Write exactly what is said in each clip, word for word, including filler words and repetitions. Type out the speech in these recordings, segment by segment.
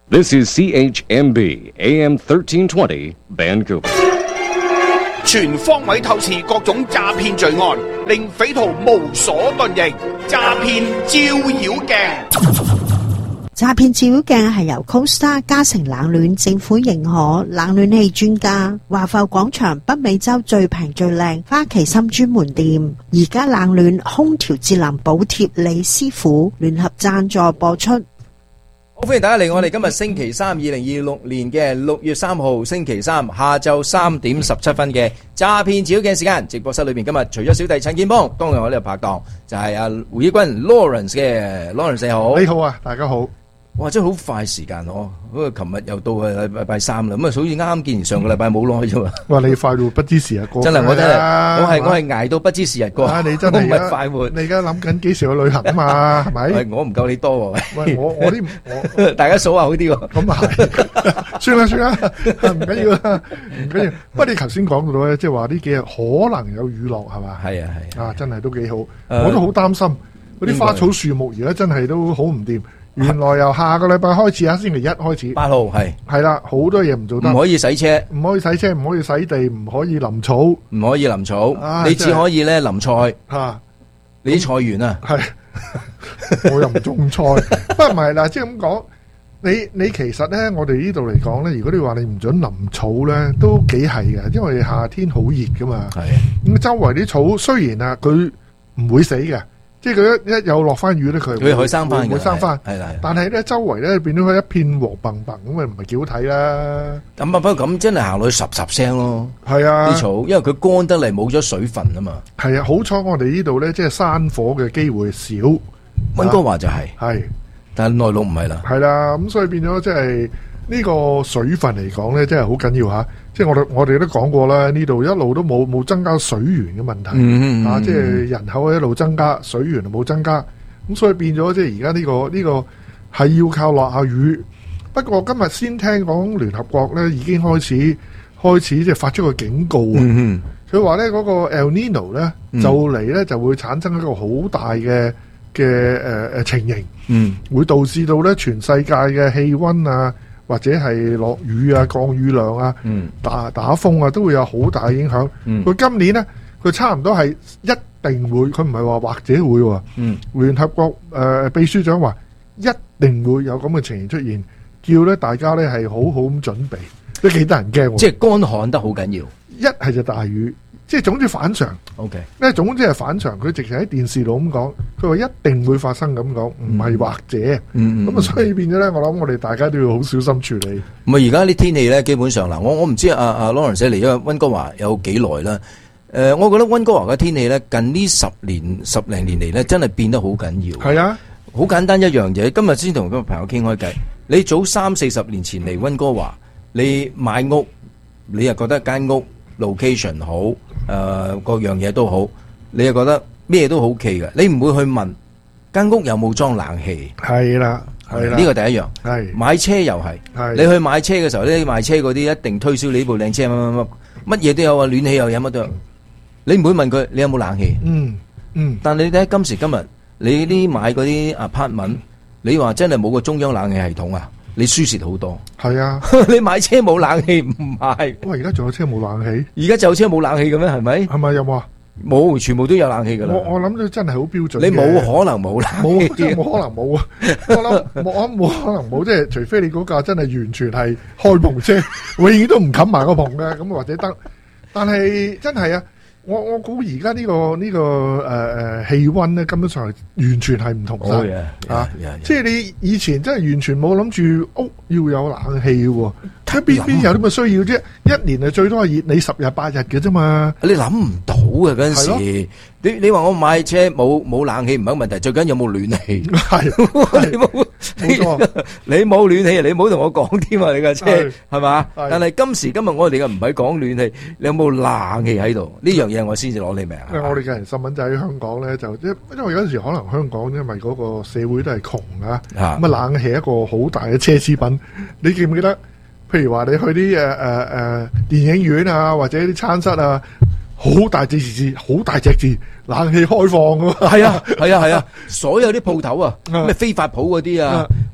This is C H M B A M thirteen twenty Vancouver。 全方位透視各種詐騙罪案，令匪徒無所遁形。詐騙照妖鏡。 詐騙照妖鏡係由 Costa 嘉誠冷暖政府認可冷暖氣專家華埠廣場北美洲最平最靚花旗參專門店，而家冷暖空調節能補貼李師傅聯合贊助播出。 好，歡迎大家嚟我哋今日星期三，二零二六年嘅六月三號星期三下晝三點十七分嘅詐騙照妖鏡時間。直播室裏邊今日除咗小弟陳建邦，當然我呢個拍檔就係阿胡一君 Lawrence 嘅 Lawrence 你好。 你好啊，大家好。 哇！真係好快時間哦，嗰個琴日又到啊禮拜三啦，咁啊好似啱啱見完上個禮拜冇耐啫嘛。 哇！你快到不知時日過， 真係我真係我係我係捱到不知時日過。 啊！你真係唔係快活， 你而家諗緊幾時去旅行啊嘛？係咪？ 喂，我唔夠你多喎。 喂，我我啲我大家數下好啲喎。 咁啊係，算啦算啦，唔緊要啦，唔緊要。不過你頭先講到咧，即係話呢幾日可能有雨落係嘛？ 係啊係啊，真係都幾好。我都好擔心嗰啲花草樹木而家真係都好唔掂。原來由下個禮拜開始啊，星期一開始， 八號係係啦，好多嘢唔做得， 唔可以洗車， 唔可以洗車，唔可以洗地，唔可以淋草， 唔可以淋草，你只可以咧淋菜嚇， 你啲菜園啊， 係我又唔種菜，不過唔係啦，即係咁講，你你其實咧，我哋呢度嚟講咧，如果你話你唔準淋草咧，都幾係嘅，因為夏天好熱噶嘛，係咁周圍啲草雖然啊，佢唔會死嘅。即係佢一一有落翻雨咧，佢佢可以生翻嘅， 會生翻。 係啦， 但係咧周圍咧變咗佢一片黃濛濛咁啊，唔係幾好睇啦。 咁啊，不過咁真係行落去十十聲咯。 係啊， 啲草，因為佢乾得嚟冇咗水分啊嘛。係啊，好彩我哋呢度咧，即係山火嘅機會少。 溫哥華就係係， 但係內陸唔係啦。 係啦，咁所以變咗即係呢個水分嚟講咧，真係好緊要吓。即係我哋我哋都講過啦，呢度一路都冇冇增加水源嘅問題， 嗯嗯嗯啊，即係人口一路增加，水源冇增加，咁所以變咗即係而家呢個呢個係要靠落下雨。不過今日先聽講聯合國咧已經開始開始即係發出個警告啊，佢話咧嗰個 El Nino 咧就嚟咧就會產生一個好大嘅嘅誒誒情形， 嗯，會導致到咧全世界嘅氣溫啊，或者係落雨啊、降雨量啊、嗯、打打風啊，都會有好大影響。佢、嗯、今年咧，佢差唔多係一定會，佢唔係話或者會喎。嗯，聯合國誒、呃、秘書長話一定會有咁嘅情形出現，叫咧大家咧係好好咁準備，都幾得人驚。 即係乾旱得好緊要，一係就大雨。即係總之反常 ，OK， 咧總之係反常。佢直情喺電視度咁講，佢話一定會發生咁講，唔係或者。咁、嗯、啊，嗯、所以變咗咧，我諗我哋大家都要好小心處理。 唔係而家啲天氣咧，基本上嗱，我我唔知阿阿 Lawrence 嚟咗溫哥華有幾耐啦。誒、呃，我覺得溫哥華嘅天氣咧，近呢十年十零年嚟咧，真係變得好緊要。 係啊， 好簡單一樣嘢。今日先同個朋友傾開偈，你早三四十年前嚟溫哥華，你買屋，你又覺得間屋 location 好，誒、呃、各樣嘢都好，你又覺得咩都好奇嘅，你唔會去問間屋有冇裝冷氣。 係啦，係啦， 呢個第一樣。 係買車又係，你去買車嘅時候咧，賣車嗰啲一定推銷你呢部靚車，乜乜乜乜嘢都有啊，暖氣又有乜都有。你唔會問佢你有冇冷氣。 嗯嗯。 但你睇今時今日，你啲買嗰啲 apartment，你話真係冇個中央冷氣系統啊？你輸蝕好多。 係啊， 你買車冇冷氣唔係？ 喂，而家仲有車冇冷氣？ 而家就有車冇冷氣嘅咩？係咪？ 係咪有冇啊？ 冇，全部都有冷氣噶啦。 我我諗到真係好標準。 你冇可能冇冷氣， 冇真係冇可能冇啊！我諗我諗冇可能冇，即係除非你嗰架真係完全係開篷車，永遠都唔冚埋個篷嘅，咁或者得。但係真係啊！我我估而家呢個呢、這個誒誒、呃、氣溫咧，根本上係完全係唔同晒、oh, yeah, yeah, 啊！ yeah, yeah. 即係你以前真係完全冇諗住屋要有冷氣嘅，睇邊邊有啲咁嘅需要啫？一年係最多係熱你十日八日嘅啫嘛！ 你諗唔到嘅嗰陣時，你你話我買車冇冇冷氣唔係問題，最緊要有冇暖氣。係你冇冇錯，你冇暖氣，你唔好同我講添啊！你架車係嘛？但係今時今日我哋嘅唔係講暖氣，你有冇冷氣喺度？呢樣嘢我先至攞你命。 因為我哋嘅人新聞就喺香港咧，就因因為有陣時可能香港因為嗰個社會都係窮啊，咁啊冷氣係一個好大嘅奢侈品。你記唔記得？譬如話你去啲誒誒誒電影院啊，或者啲餐室啊，好大隻字，好大隻字，冷氣開放噶嘛。 係啊係啊係啊，所有啲鋪頭啊，咩非法鋪嗰啲啊，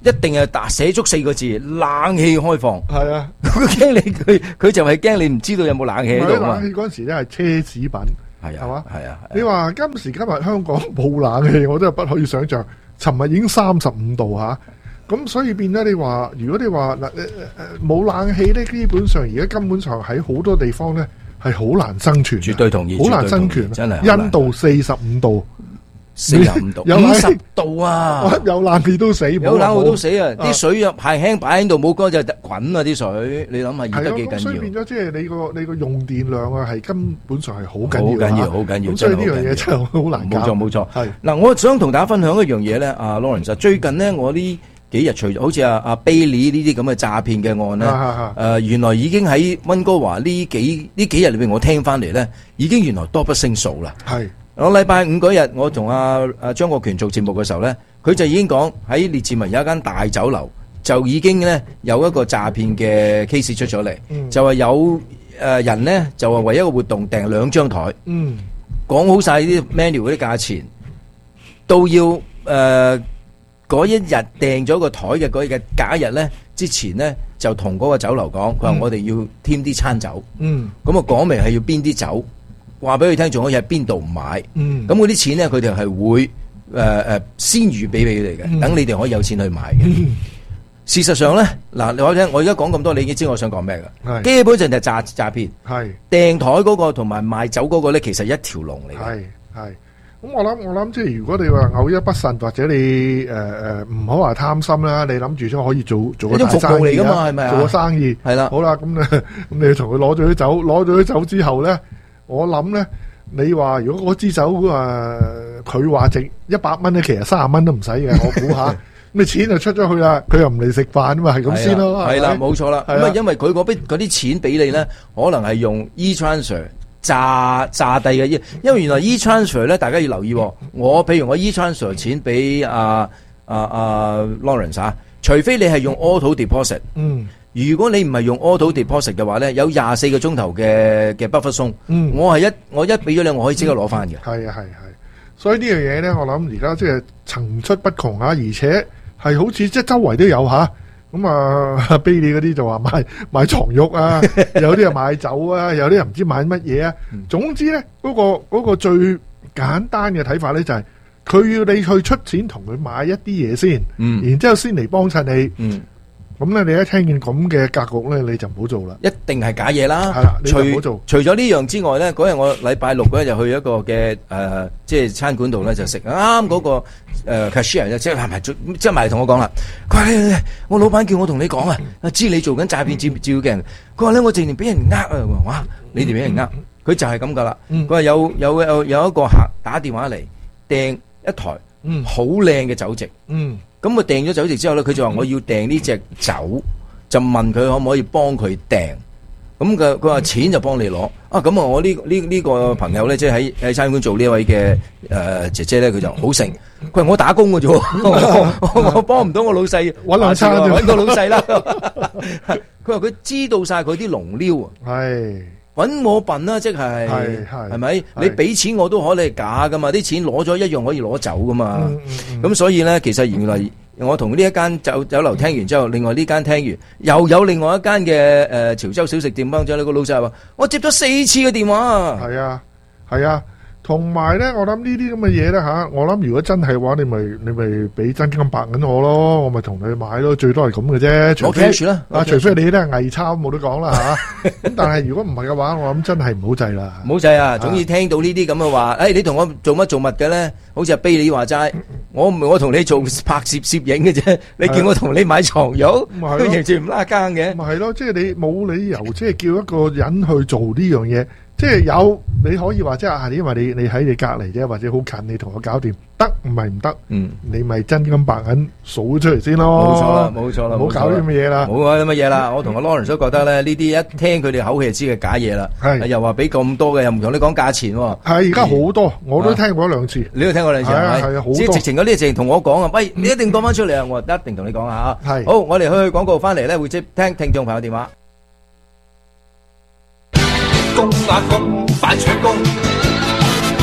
一定係打寫足四個字，冷氣開放。 係啊， 佢驚你佢佢就係驚你唔知道有冇冷氣喺度嘛。 冷氣嗰陣時咧係奢侈品， 係啊， 係嘛？ 係啊。 你話今時今日香港冇冷氣，我真係不可以想象。尋日已經三十五度嚇，咁所以變咗你話，如果你話嗱誒誒冇冷氣咧，基本上而家根本上喺好多地方咧係好難生存。 絕對同意， 好難生存， 真係。 印度四十五度。 四十五度，五十度啊！ 有冷氣都死， 有冷氣都死啊！啲水又排輕擺喺度，冇乾就滾啊！啲水，你諗下熱得幾緊要？ 所以變咗即係你個你個用電量啊，係根本上係好緊要， 好緊要，好緊要。 咁所以呢樣嘢真係好難搞。 冇錯，冇錯。 係嗱，我想同大家分享一樣嘢咧，阿 Lawrence，最近呢，我呢幾日除咗好似阿阿 Bailey 呢啲咁嘅詐騙嘅案咧，誒，原來已經喺溫哥華呢幾呢幾日裏邊，我聽翻嚟咧，已經原來多不勝數啦。 係。 我禮拜五嗰日，我同阿阿張國權做節目嘅時候咧，佢就已經講喺列治文有一間大酒樓，就已經咧有一個詐騙嘅 case 出咗嚟，嗯、就話有誒人咧就話為一個活動訂兩張台，講、嗯、好晒啲 menu 嗰啲價錢，到要誒嗰、呃、一日訂咗個台嘅嗰日嘅假日咧之前咧，就同嗰個酒樓講，佢話我哋要添啲餐酒，咁啊講明係要邊啲酒。話俾佢聽，仲可以喺邊度買？咁嗰啲錢咧，佢哋係會誒誒、呃、先預備俾佢哋嘅，等、嗯、你哋可以有錢去買嘅。嗯、事實上咧，嗱，你話聽，我而家講咁多，你已經知我想講咩噶？基本上就係詐詐騙。係訂台嗰個同埋賣酒嗰個咧，其實係一條龍嚟嘅。係係。咁我諗我諗，即係如果你話偶一不慎，或者你誒誒唔好話貪心啦，你諗住先可以做做個大生意嚟噶嘛？係咪啊？做個生意係啦。好啦，咁咧，咁你同佢攞咗啲酒，攞咗啲酒之後咧。我諗咧，你話如果嗰支酒誒，佢話值一百蚊咧，其實三十蚊都唔使嘅，我估下。咁你錢就出咗去啦，佢又唔嚟食飯啊嘛，係咁先咯。係啦，冇錯啦。咁啊，因為佢嗰邊嗰啲錢俾你咧，可能係用 e-transfer 炸炸低嘅，因為原來 e-transfer 咧，大家要留意。我譬如我 e-transfer 錢俾阿阿阿 Lawrence 啊，除非你係用 auto deposit。嗯。如果你唔係用 auto deposit 嘅話咧，有廿四個鐘頭嘅嘅 buffer zone，嗯，我係一我一俾咗你，我可以即刻攞翻嘅。係啊係係，所以呢樣嘢咧，我諗而家即係層出不窮啊，而且係好似即係周圍都有吓。咁啊，Bailey嗰啲就話買買床褥啊，有啲又買酒啊，有啲又唔知買乜嘢啊。嗯、總之咧，嗰、嗰個嗰、嗰個最簡單嘅睇法咧就係、是，佢要你去出錢同佢買一啲嘢先，嗯，然之後先嚟幫襯你，嗯。咁咧，你一聽見咁嘅格局咧，你就唔好做啦。一定係假嘢啦。係啦，你就唔好做。除咗呢樣之外咧，嗰日我禮拜六嗰日就去一個嘅誒、呃，即係餐館度咧就食啱嗰個誒、呃、cashier 即係係咪即係埋嚟同我講啦？佢話我老闆叫我同你講啊，知你做緊詐騙照照鏡。佢話咧我直情俾人呃啊！哇，你哋俾人呃，佢、嗯、就係咁噶啦。佢話、嗯、有有有有一個客打電話嚟訂一台好靚嘅酒席。嗯。咁佢訂咗酒席之後咧，佢就話我要訂呢隻酒，就問佢可唔可以幫佢訂。咁佢佢話錢就幫你攞。啊，咁啊，我呢呢呢個朋友咧，即係喺喺餐館做呢位嘅誒、呃、姐姐咧，佢就好誠。佢話我打工嘅啫，我我幫唔到我老細搵兩餐，搵個老細啦。佢話佢知道晒佢啲龍撩啊。係。搵我笨啦，即係係係咪？你俾錢我都可能係假噶嘛，啲錢攞咗一樣可以攞走噶嘛。咁、嗯嗯嗯、所以咧，其實原來我同呢一間酒酒樓聽完之後，另外呢間聽完，又有另外一間嘅誒潮州小食店幫咗呢個老細話，我接咗四次嘅電話。係啊，係啊。同埋咧，我諗呢啲咁嘅嘢咧吓，我諗如果真係嘅話，你咪你咪俾真金白銀我咯，我咪同你買咯，最多係咁嘅啫。除非啊，啊除非你咧係偽鈔，冇得講啦吓。咁但係如果唔係嘅話，我諗真係唔好制啦。唔好制啊！總之聽到呢啲咁嘅話，誒，你同我做乜做乜嘅咧？好似阿卑你話齋，我唔係我同你做拍攝攝影嘅啫，你叫我同你買床褥，都完全唔拉更嘅。咪係咯，即係你冇理由即係叫一個人去做呢樣嘢。即係有你可以話即係啊，因為你你喺你隔籬啫，或者好近，你同我搞掂得唔係唔得？嗯，你咪真金白銀數出嚟先咯。冇錯啦，冇錯啦，唔好搞啲咁嘅嘢啦。冇搞啲乜嘢啦。我同阿 Lawrence 都覺得咧，呢啲一聽佢哋口氣就知係假嘢啦。係又話俾咁多嘅，又唔同你講價錢。係而家好多，我都聽過一兩次。你都聽過兩次係咪？係啊，好多。即係直情嗰啲直情同我講啊，喂，你一定講翻出嚟啊！我一定同你講下吓。係好，我哋去去廣告翻嚟咧，會接聽聽眾朋友電話。公啊公，反搶攻，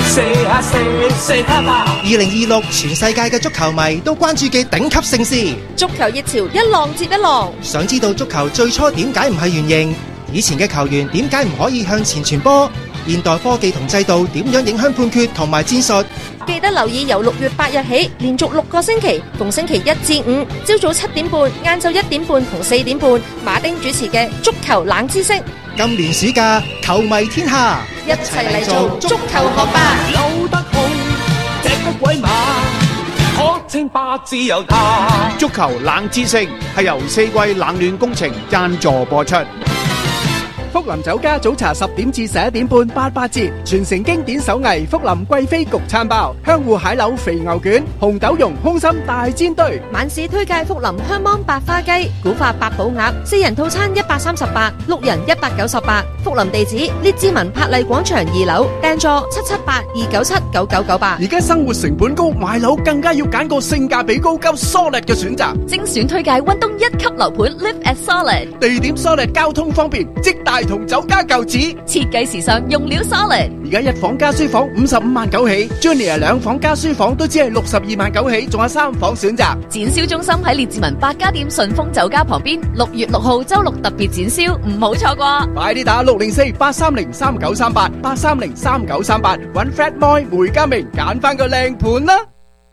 射下射，射下吧！ 二零二六全世界嘅足球迷都關注嘅頂級盛事， 足球熱潮一浪接一浪。 想知道足球最初點解唔係圓形？以前嘅球員點解唔可以向前傳波？現代科技同制度點樣影響判決同埋戰術？ 記得留意由六月八日起，連續六個星期，逢星期一至五，朝早七點半、晏晝一點半同四點半，馬丁主持嘅足球冷知識。 今年暑假，球迷天下， 一齊嚟做足球學霸。 有得好，隻得鬼馬，可稱霸自由他。 足球冷知識係由四季冷暖工程贊助播出。 福林酒家早茶十點至十一點半八八折，傳承經典手藝福林貴妃焗餐包、香芋蟹柳肥牛卷、紅豆蓉空心大煎堆。 晚市推介福林香芒白花雞、古法八寶鴨，四人套餐一百三十八，六人一百九十八。福林地址：列治文柏麗廣場二樓，訂座七七八二九七九九九八。 而家生活成本高，買樓更加要揀個性價比高、夠 solid 嘅選擇。 精選推介溫東一級樓盤 Live at Solid， 地點 solid， 交通方便，即大同酒家舊址， 設計時尚，用料 solid。 而家一房加書房五十五萬九起 ，Junior 兩房加書房都只係六十二萬九起，仲有三房選擇。 展銷中心喺列治文百家店順豐酒家旁邊，六月六號周六特別展銷，唔好錯過。 快啲打六零四八三零三九三八八三零三九三八，揾 Fred Moy 梅家明揀翻個靚盤啦。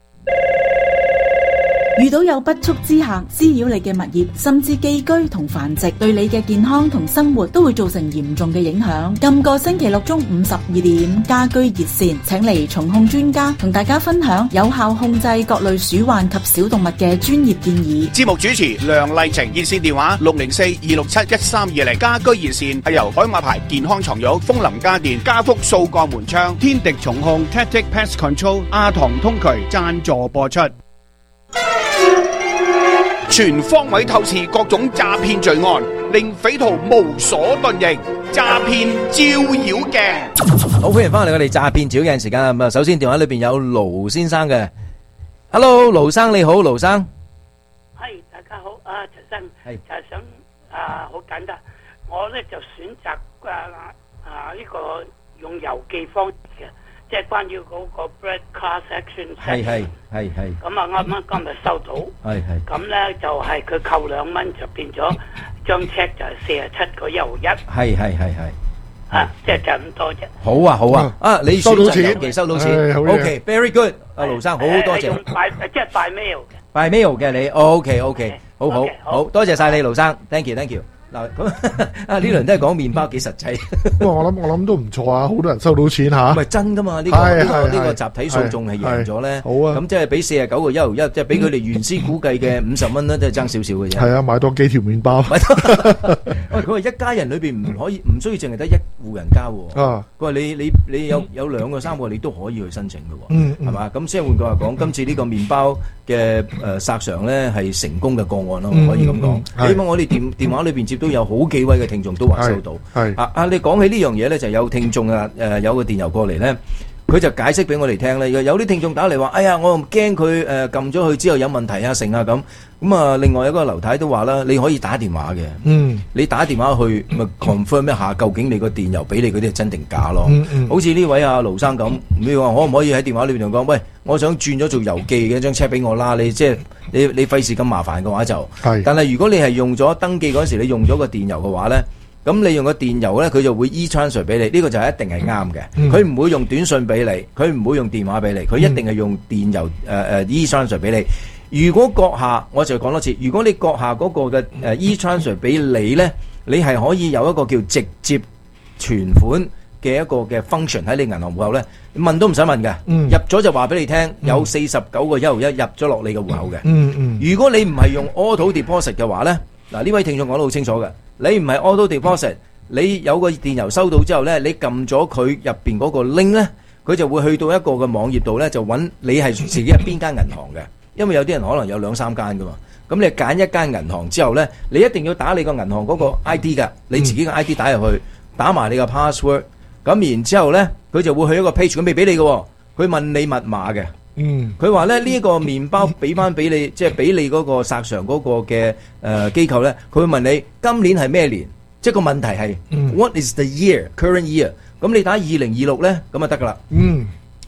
遇到有不速之客滋擾你嘅物業，甚至寄居同繁殖，對你嘅健康同生活都會造成嚴重嘅影響。今個星期六中午十二點，家居熱線請嚟蟲控專家同大家分享有效控制各類鼠患及小動物嘅專業建議。 節目主持梁麗晴，熱線電話六零四二六七一三二零。家居熱線係由海馬牌健康床褥、楓林家電、家福掃鋼門窗、天敵蟲控、Tactic Pest Control、阿唐通渠贊助播出。全方位透視各種詐騙罪案，令匪徒無所遁形。詐騙照妖鏡， 好歡迎翻嚟我哋詐騙照妖鏡時間啊！咁啊，首先電話裏邊有盧先生嘅 ，Hello， 盧生你好，盧生， 係大家好，啊陳生，係就係想啊好簡單，我咧就選擇啊啊呢個用郵寄方式嘅。即係關於嗰個 bread class action， 係係係係。 咁啊啱啱今日收到， 係係。 咁咧就係佢扣兩蚊就變咗張 check 就係四十七個一毫一。係係係係。啊，即係就咁多啫。好啊好啊，啊你收到錢， 寄收到錢 ，OK，very good， 阿盧生好多謝。 拜即係拜 mail 嘅。 拜 mail 嘅你 ，OK OK，好好好，多謝晒你盧生 ，thank you thank you。嗱咁啊呢輪都係講麵包幾實際。 不過我諗我諗都唔錯啊，好多人收到錢吓。 唔係真噶嘛？呢個呢個呢個集體訴訟係贏咗咧。好啊。咁即係俾四十九個一毫一，即係俾佢哋原先估計嘅五十蚊咧，都係爭少少嘅啫。係啊，買多幾條麵包。喂，佢話一家人裏邊唔可以，唔需要淨係得一戶人家喎。啊。佢話你你你有有兩個三個，你都可以去申請嘅喎。嗯嗯。係嘛？咁即係換句話講，今次呢個麵包嘅誒索償咧係成功嘅個案咯，可以咁講。起碼我哋電電話裏邊接都有好幾位嘅聽眾都話收到。係啊啊！你講起呢樣嘢咧，就有聽眾啊誒有個電郵過嚟咧，佢就解釋俾我哋聽咧。有啲聽眾打嚟話：哎呀，我驚佢誒撳咗去之後有問題啊，成啊咁。咁啊，另外一個劉太都話啦，你可以打電話嘅。嗯，你打電話去咪 confirm 一下，究竟你個電郵俾你嗰啲係真定假咯？嗯嗯。好似呢位阿盧生咁，你話可唔可以喺電話裏邊同講？喂，我想轉咗做郵寄嘅一張 check 俾我啦。你即係你你費事咁麻煩嘅話就係。但係如果你係用咗登記嗰時，你用咗個電郵嘅話咧，咁你用個電郵咧，佢就會 e-transfer 俾你。呢個就係一定係啱嘅。佢唔會用短信俾你，佢唔會用電話俾你，佢一定係用電郵誒誒 e-transfer 俾你。如果閣下，我就講多次，如果你閣下嗰個嘅誒 e-transfer 俾你咧，你係可以有一個叫直接存款嘅一個嘅 function 喺你銀行戶口咧，問都唔使問嘅，嗯、入咗就話俾你聽，有四十九個一毫一入咗落你嘅戶口嘅。嗯嗯、如果你唔係用 auto deposit 嘅話咧，嗱呢位聽眾講得好清楚嘅，你唔係 auto deposit，你有個電郵收到之後咧，你撳咗佢入邊嗰個 link 咧，佢就會去到一個嘅網頁度咧，就揾你係自己係邊間銀行嘅。因為有啲人可能有兩三間噶嘛，咁你揀一間銀行之後咧，你一定要打你個銀行嗰個 I D 噶，你自己個 I D 打入去，打埋你個 password， 咁然之後咧，佢就會去一個 page，佢未俾你嘅，佢問你密碼嘅。嗯，佢話咧呢一個麵包俾翻俾你，即係俾你嗰個索償嗰個嘅誒機構咧，佢會問你今年係咩年，即係個問題係、嗯、what is the year current year，咁你打二零二六咧，咁就得噶啦。嗯。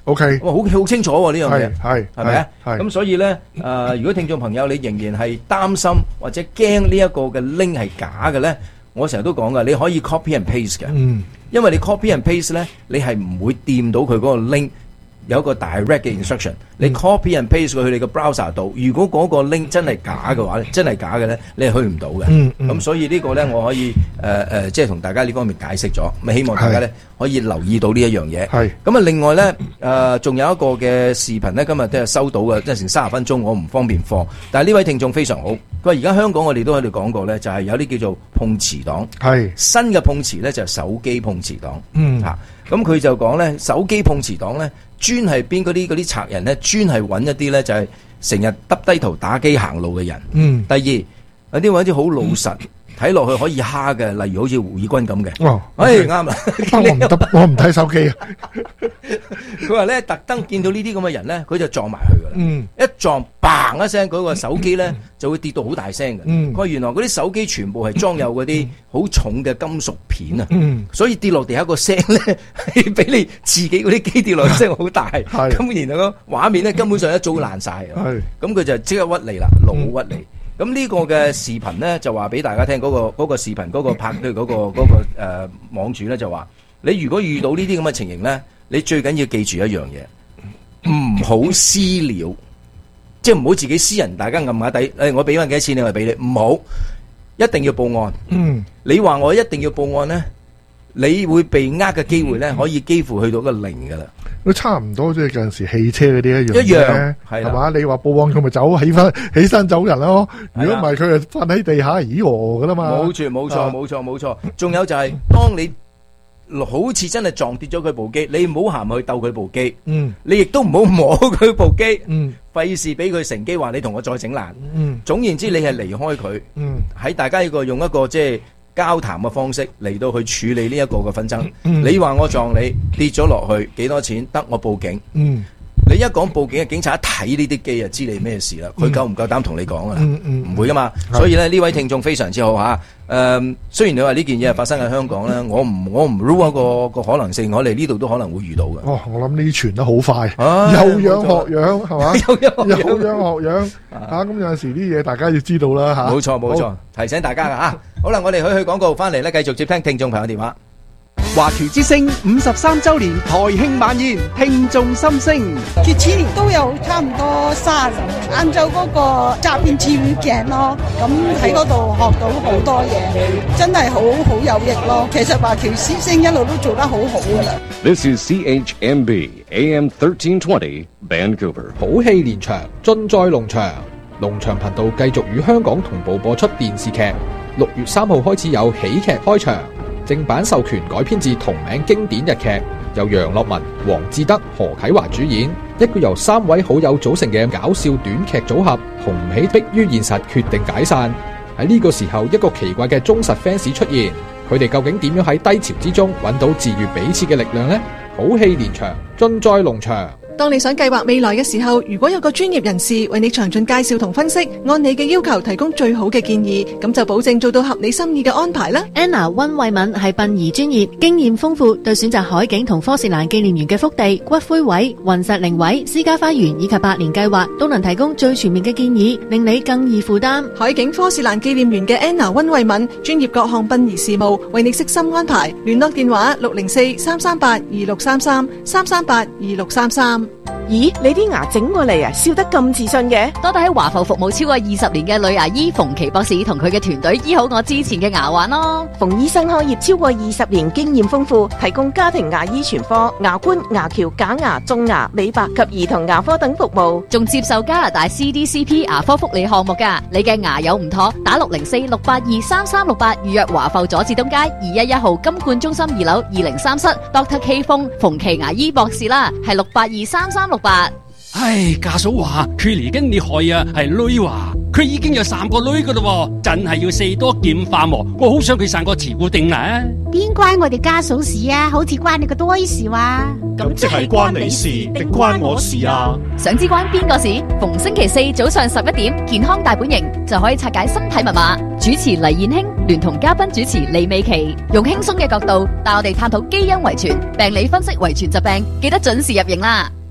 OK， 好好清楚喎呢樣嘢， 係係咪啊？咁所以咧，誒、呃，如果聽眾朋友你仍然係擔心或者驚呢一個嘅 link 係假嘅咧，我成日都講噶，你可以 copy and paste 嘅， 嗯， 因為你 copy and paste 咧，你係唔會掂到佢嗰個 link。有一個 direct 嘅 instruction，、嗯、你 copy and paste 佢去你個 browser 度。如果嗰個 link 真係假嘅話咧，真係假嘅咧，你係去唔到嘅。咁、嗯嗯、所以呢個咧，我可以誒誒、呃，即係同大家呢方面解釋咗。咁希望大家咧可以留意到呢一樣嘢。係咁啊，另外咧誒，仲、呃、有一個嘅視頻咧，今日都係收到嘅，即係成三十分鐘，我唔方便放。但係呢位聽眾非常好，佢話而家香港我哋都喺度講過咧，就係、是、有啲叫做碰瓷黨。係新嘅碰瓷咧，就係、是、手機碰瓷黨。嗯嚇。咁佢就講咧，手機碰瓷黨咧，專係邊嗰啲嗰啲賊人咧，專係揾一啲咧就係成日耷低頭打機行路嘅人。嗯。第二有啲揾啲好老實，睇落去可以蝦嘅，例如好似胡以軍咁嘅。哦。哎，啱啦。 我唔得，我唔睇手機啊。 佢話咧，特登見到呢啲咁嘅人咧，佢就撞埋去噶啦。嗯。一撞，嘭一聲，嗰個手機咧就會跌到好大聲嘅。嗯。佢話原來嗰啲手機全部係裝有嗰啲好重嘅金屬片啊。嗯。所以跌落地下個聲咧，係比你自己嗰啲機跌落嘅聲好大。係。咁然後個畫面咧，根本上一早爛晒。係。咁佢就即刻屈嚟啦，老屈嚟。咁呢個嘅視頻咧，就話俾大家聽，嗰、嗰個嗰個視頻嗰個拍嘅嗰、嗰個嗰、嗰個誒、呃、網主咧就話：你如果遇到呢啲咁嘅情形咧，你最緊要記住一樣嘢，唔好私了，即係唔好自己私人，大家暗下底，誒、哎、我俾翻幾多錢你咪俾你，唔好，一定要報案。嗯，你話我一定要報案咧，你會被呃嘅機會咧，可以幾乎去到個零噶啦。 都差唔多，即係嗰陣時汽車嗰啲一樣， 一樣係嘛？你話報案佢咪走起翻起身走人咯？如果唔係佢就瞓喺地下咦喎噶啦嘛。 冇錯冇錯冇錯冇錯。仲有就係、是、當你好似真係撞跌咗佢部機，你唔好行去鬥佢部機。嗯，你亦都唔好摸佢部機。嗯，費事俾佢乘機話你同我再整爛。嗯，總言之你係離開佢。嗯，喺大家一個用一個即係交談嘅方式嚟到去處理呢一個嘅紛爭。嗯、你話我撞你跌咗落去幾多錢？得我報警。嗯，你一講報警，警察一睇呢啲機就知你咩事啦。佢夠唔夠膽同你講啊？唔、嗯嗯、會噶嘛。所以咧呢位聽眾非常之好吓。誒、呃，雖然你話呢件嘢係發生喺香港咧，我唔我唔 rule 一個個可能性，我哋呢度都可能會遇到嘅。 哦，我諗呢啲傳得好快，有樣學樣係嘛？有樣有樣學樣吓，咁有陣時啲嘢大家要知道啦吓。 冇錯冇錯，提醒大家噶吓。好啦，我哋去去廣告，翻嚟咧繼續接聽聽眾朋友電話。 華僑之聲五十三周年台慶晚宴，聽眾心聲。 佢次年都有差唔多卅人，晏晝嗰個詐騙治癒鏡咯，咁喺嗰度學到好多嘢，真係好好有益咯。其實華僑之聲一路都做得好好嘅。 This is C H M B A M thirteen twenty Vancouver。 好戲連場，盡在龍翔。龍翔頻道繼續與香港同步播出電視劇。六月三號開始有喜劇開場。正版授權改編自同名經典日劇，由楊樂文、黃志德、何啟華主演，一個由三位好友組成嘅搞笑短劇組合，紅唔起迫於現實決定解散。喺呢個時候，一個奇怪嘅忠實 fans 出現，佢哋究竟點樣喺低潮之中揾到治癒彼此嘅力量呢？好戲連場，盡在龍翔。 當你想計劃未來嘅時候，如果有個專業人士為你詳盡介紹同分析，按你嘅要求提供最好嘅建議，咁就保證做到合你心意嘅安排啦。 Anna 溫慧敏係殯儀專業，經驗豐富，對選擇海景同科士蘭紀念園嘅福地、骨灰位、雲石靈位、私家花園以及百年計劃，都能提供最全面嘅建議，令你更易負擔。 海景科士蘭紀念園嘅 Anna 溫慧敏，專業各項殯儀事務，為你悉心安排。聯絡電話六零四三三八二六三三三三八二六三三。 咦，你啲牙整過嚟啊，笑得咁自信嘅？ 多得喺華埠服務超過二十年嘅女牙醫馮琪博士同佢嘅團隊醫好我之前嘅牙患咯。 馮醫生開業超過二十年，經驗豐富，提供家庭牙醫全科、牙冠、牙橋、假牙、種牙、美白及兒童牙科等服務， 仲接受加拿大 C D C P 牙科福利項目噶。你嘅牙有唔妥，打六零四六八二三三六八預約華埠佐治東街二一一號金冠中心二樓二零三室 Doctor K 風馮琪牙醫博士啦，係六八二三三六八。 唉，家嫂話佢嚟緊你害啊，係女話佢已經有三個女噶啦，真係要四多劍化喎。我好想佢生個慈固定啊！ 邊關我哋家嫂事啊？好似關你個多事話。 咁即係關你事定關我事啊？ 想知關邊個事？逢星期四早上十一點，健康大本營就可以拆解身體密碼。主持黎燕卿聯同嘉賓主持李美琪，用輕鬆嘅角度帶我哋探討基因遺傳、病理分析遺傳疾病，記得準時入營啦！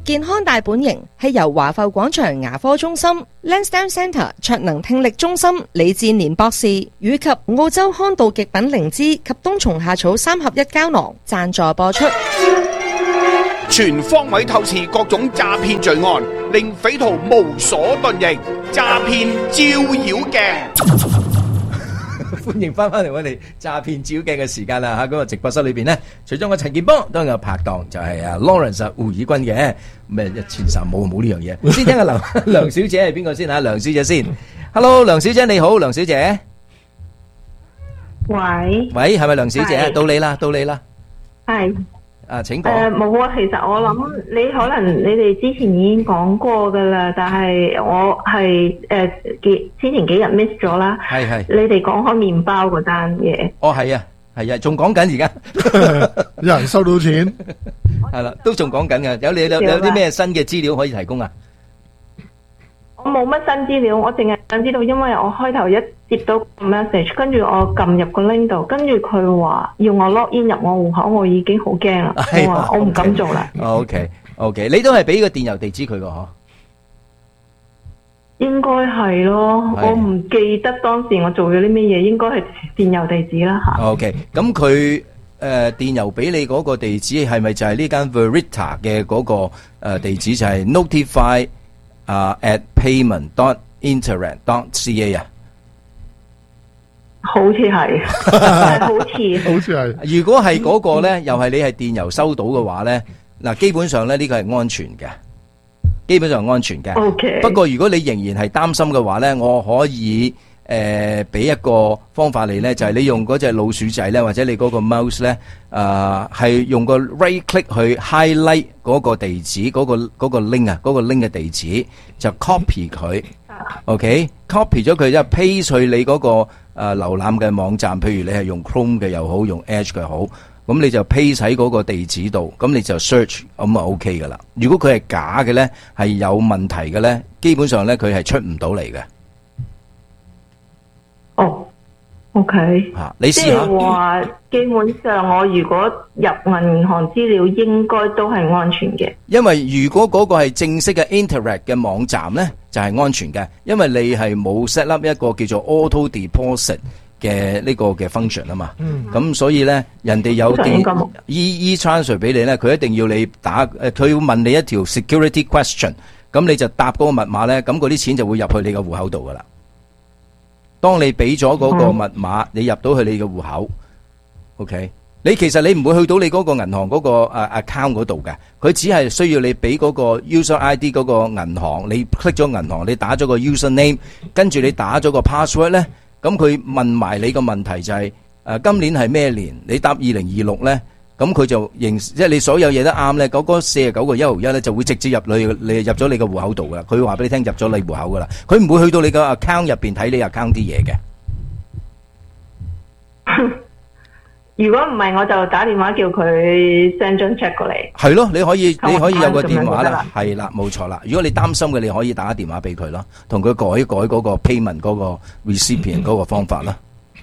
健康大本營係由華埠廣場牙科中心、Lansdowne Centre 卓能聽力中心李志年博士以及澳洲康道極品靈芝及冬蟲夏草三合一膠囊贊助播出。 全方位透視各種詐騙罪案，令匪徒無所遁形。詐騙照妖鏡。 歡迎翻翻嚟我哋詐騙照鏡嘅時間啦嚇！嗰個直播室裏邊咧，除咗我陳健波，當然有拍檔就係啊 Lawrence 胡以軍嘅。咩一千三冇冇呢樣嘢？先聽下梁梁小姐係邊個先嚇？梁小姐先 ，Hello， 梁小姐你好，梁小姐。 喂。 喂，係咪梁小姐？到你啦，到你啦。 係。 啊，請講。 誒冇啊，其實我諗你可能你哋之前已經講過㗎啦，但係我係誒幾之前幾日 miss 咗啦。 係係。 你哋講開麵包嗰單嘢。 哦，係啊，係啊，仲講緊而家。 有人收到錢。 係啦，都仲講緊嘅。有你有有啲咩新嘅資料可以提供啊？ 我冇乜新資料，我淨係想知道，因為我開頭一接到個 message， 跟住我撳入個 link 度，跟住佢話要我 log in 入我戶口，我已經好驚啦，我話我唔敢做啦。 OK OK， 你都係俾個電郵地址佢個嗬？ 應該係咯，我唔記得當時我做咗啲咩嘢，應該係電郵地址啦吓。 OK， 咁佢誒電郵俾你嗰個地址係咪就係呢間 Verita 嘅嗰個誒地址就係 notify？啊、uh, at payment dot internet dot ca 啊， 好似係，好似， 好似係。 如果係嗰個咧，又係你係電郵收到嘅話咧，嗱，基本上咧呢個係安全嘅，基本上係安全嘅。 Okay. 不過如果你仍然係擔心嘅話咧，我可以誒俾、呃、一個方法你咧，就係、是、你用嗰隻老鼠仔咧，或者你嗰個 mouse 咧，誒、呃、係用個 right click 去 highlight 嗰個地址，嗰、那個嗰、那個 link 啊，嗰個 link 嘅地址就 copy 佢 ，OK，copy 咗佢之後 paste 去你嗰、那個誒瀏覽嘅網站，譬如你係用 Chrome 嘅又好，用 Edge 嘅好，咁你就 paste 喺嗰個地址度，咁你就 search 咁啊 OK 噶啦。如果佢係假嘅咧，係有問題嘅咧，基本上咧佢係出唔到嚟嘅。 哦 ，OK， 啊，你試下。 即係話，基本上我如果入銀行資料，應該都係安全嘅。 因為如果嗰個係正式嘅 Interact 嘅網站咧，就係、是、安全嘅，因為你係冇 set up 一個叫做 Auto Deposit 嘅呢個嘅 function 啊嘛。咁、嗯、所以咧，人哋有啲 E E transfer 俾你咧，佢一定要你打誒，佢要問你一條 security question，咁你就答嗰個密碼咧，咁嗰啲錢就會入去你個戶口度噶啦。當你俾咗嗰個密碼，你入到去你嘅戶口 ，OK？你其實你唔會去到你嗰個銀行嗰個誒 account 嗰度嘅，佢只係需要你俾嗰個 user I D 嗰個銀行，你 click 咗銀行，你打咗個 user name， 跟住你打咗個 password 咧，咁佢問埋你個問題就係、是、誒、呃、今年係咩年？你答二零二六咧，咁佢就認即係你所有嘢都啱咧，嗰嗰四十九個一毫一咧就會直接入你你入咗你個戶口度噶啦，佢會話俾你聽入咗你戶口噶啦，佢唔會去到你個 account 入邊睇你 account 啲嘢嘅。 如果唔係，我就打電話叫佢 send 張 check 過嚟。 係咯，你可以你可以有個電話啦，係啦，冇錯啦。如果你擔心嘅，你可以打電話俾佢咯，同佢改一改嗰個 payment 嗰個 recipient 嗰個方法啦。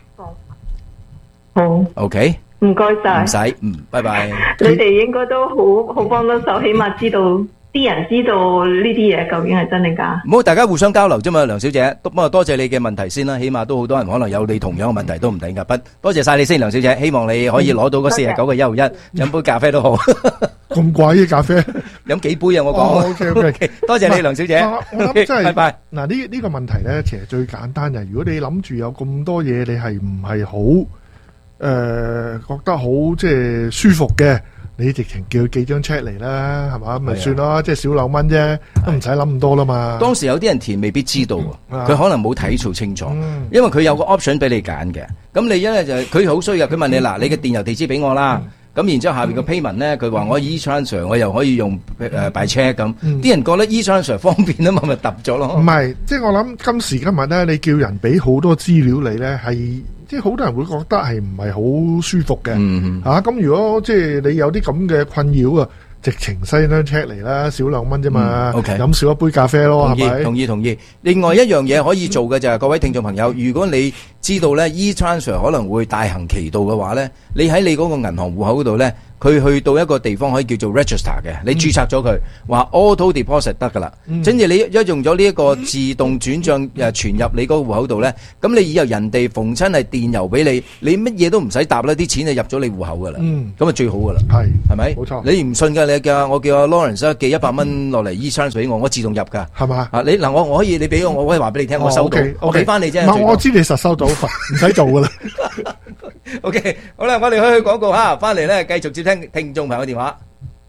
好。 OK。 唔該晒。 唔使，嗯，拜拜。 你哋應該都好好幫得手，起碼知道啲人知道呢啲嘢究竟係真定假。 唔好，大家互相交流啫嘛，梁小姐。不過多謝你嘅問題先啦，起碼都好多人可能有你同樣嘅問題都唔定噶。不，多謝晒你先，梁小姐。希望你可以攞到嗰四十九個一毫一，飲杯咖啡都好。 咁貴嘅咖啡， 飲幾杯啊？我講。OK OK，多謝你，梁小姐。 我諗真係， 拜拜。 嗱呢呢個問題咧，其實最簡單就係，如果你諗住有咁多嘢，你係唔係好？誒、呃，覺得好即係舒服嘅，你直情叫佢寄張 check 嚟啦，係嘛？咪算咯，即係少兩蚊啫，都唔使諗咁多啦嘛。當時有啲人填未必知道，佢、嗯、可能冇睇錯清楚，嗯、因為佢有個 option 俾你揀嘅。咁你一係就佢好衰嘅，佢問你嗱、嗯，你嘅電郵地址俾我啦。咁、嗯、然之後下邊個 payment 咧，佢話我 e-transfer， 我又可以用誒 by check 咁。啲、嗯、人覺得 e-transfer 方便啊嘛，咪揼咗咯。唔係，即係我諗今時今日咧，你叫人俾好多資料你咧，係。即係好多人會覺得係唔係好舒服嘅，吓咁如果即係你有啲咁嘅困擾啊，直情 send 張 check 嚟啦，少兩蚊啫嘛，飲少一杯咖啡咯，係咪？同意同意。另外一樣嘢可以做嘅就係各位聽眾朋友，如果你知道咧 e-transfer 可能會大行其道嘅話咧，你喺你嗰個銀行戶口嗰度咧佢去到一個地方可以叫做 register 嘅，你註冊咗佢，話 auto deposit 得噶啦，跟住你一用咗呢一個自動轉帳誒傳入你嗰個戶口度咧，咁你以後人哋逢親係電郵俾你，你乜嘢都唔使答啦，啲錢就入咗你戶口噶啦，咁啊最好噶啦， 係係咪？ 冇錯。 你唔信㗎，你叫我叫阿 Lawrence 寄一百蚊落嚟 e-trans 俾我，我自動入㗎， 係嘛？ 啊你嗱我我可以你俾我，我可以話俾你聽，我收到，我俾翻你啫。 唔係我知你實收到，唔使做噶啦。 OK， 好啦，我哋去去廣告吓，翻嚟咧繼續接聽聽眾朋友電話。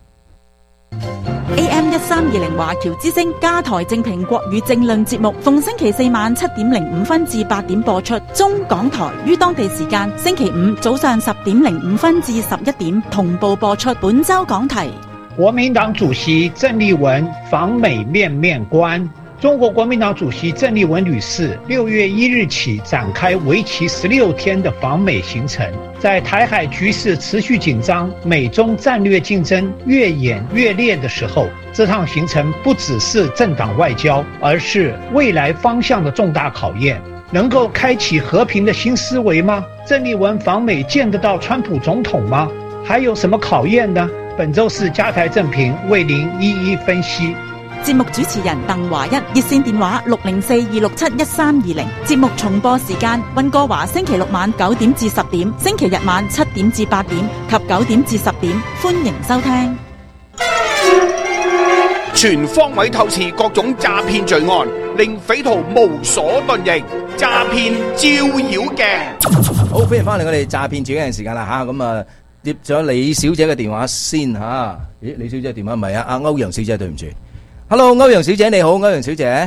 A M 一三二零華僑之聲加台正評國語政論節目，逢星期四晚七點零五分至八點播出。中港台於當地時間星期五早上十點零五分至十一點同步播出。本周講題： 國民黨主席鄭麗文訪美面面觀。中國國民黨主席鄭麗文女士六月一日起展開為期十六天的訪美行程，在台海局勢持續緊張、美中戰略競爭越演越烈的時候，這趟行程不只是政黨外交，而是未來方向的重大考驗。能夠開啟和平的新思維嗎？鄭麗文訪美見得到川普總統嗎？還有什麼考驗呢？本周四加台正評為您一一分析。 節目主持人鄧華一，熱線電話六零四二六七一三二零。節目重播時間：溫哥華星期六晚九點至十點，星期日晚七點至八點及九點至十點。歡迎收聽。 全方位透視各種詐騙罪案，令匪徒無所遁形。詐騙照妖鏡。 好，歡迎翻嚟我哋詐騙照妖鏡時間啦吓，咁啊接咗李小姐嘅電話先吓。咦，李小姐電話唔係啊，阿歐陽小姐，對唔住。Hello， 歐陽小姐你好，歐陽小姐。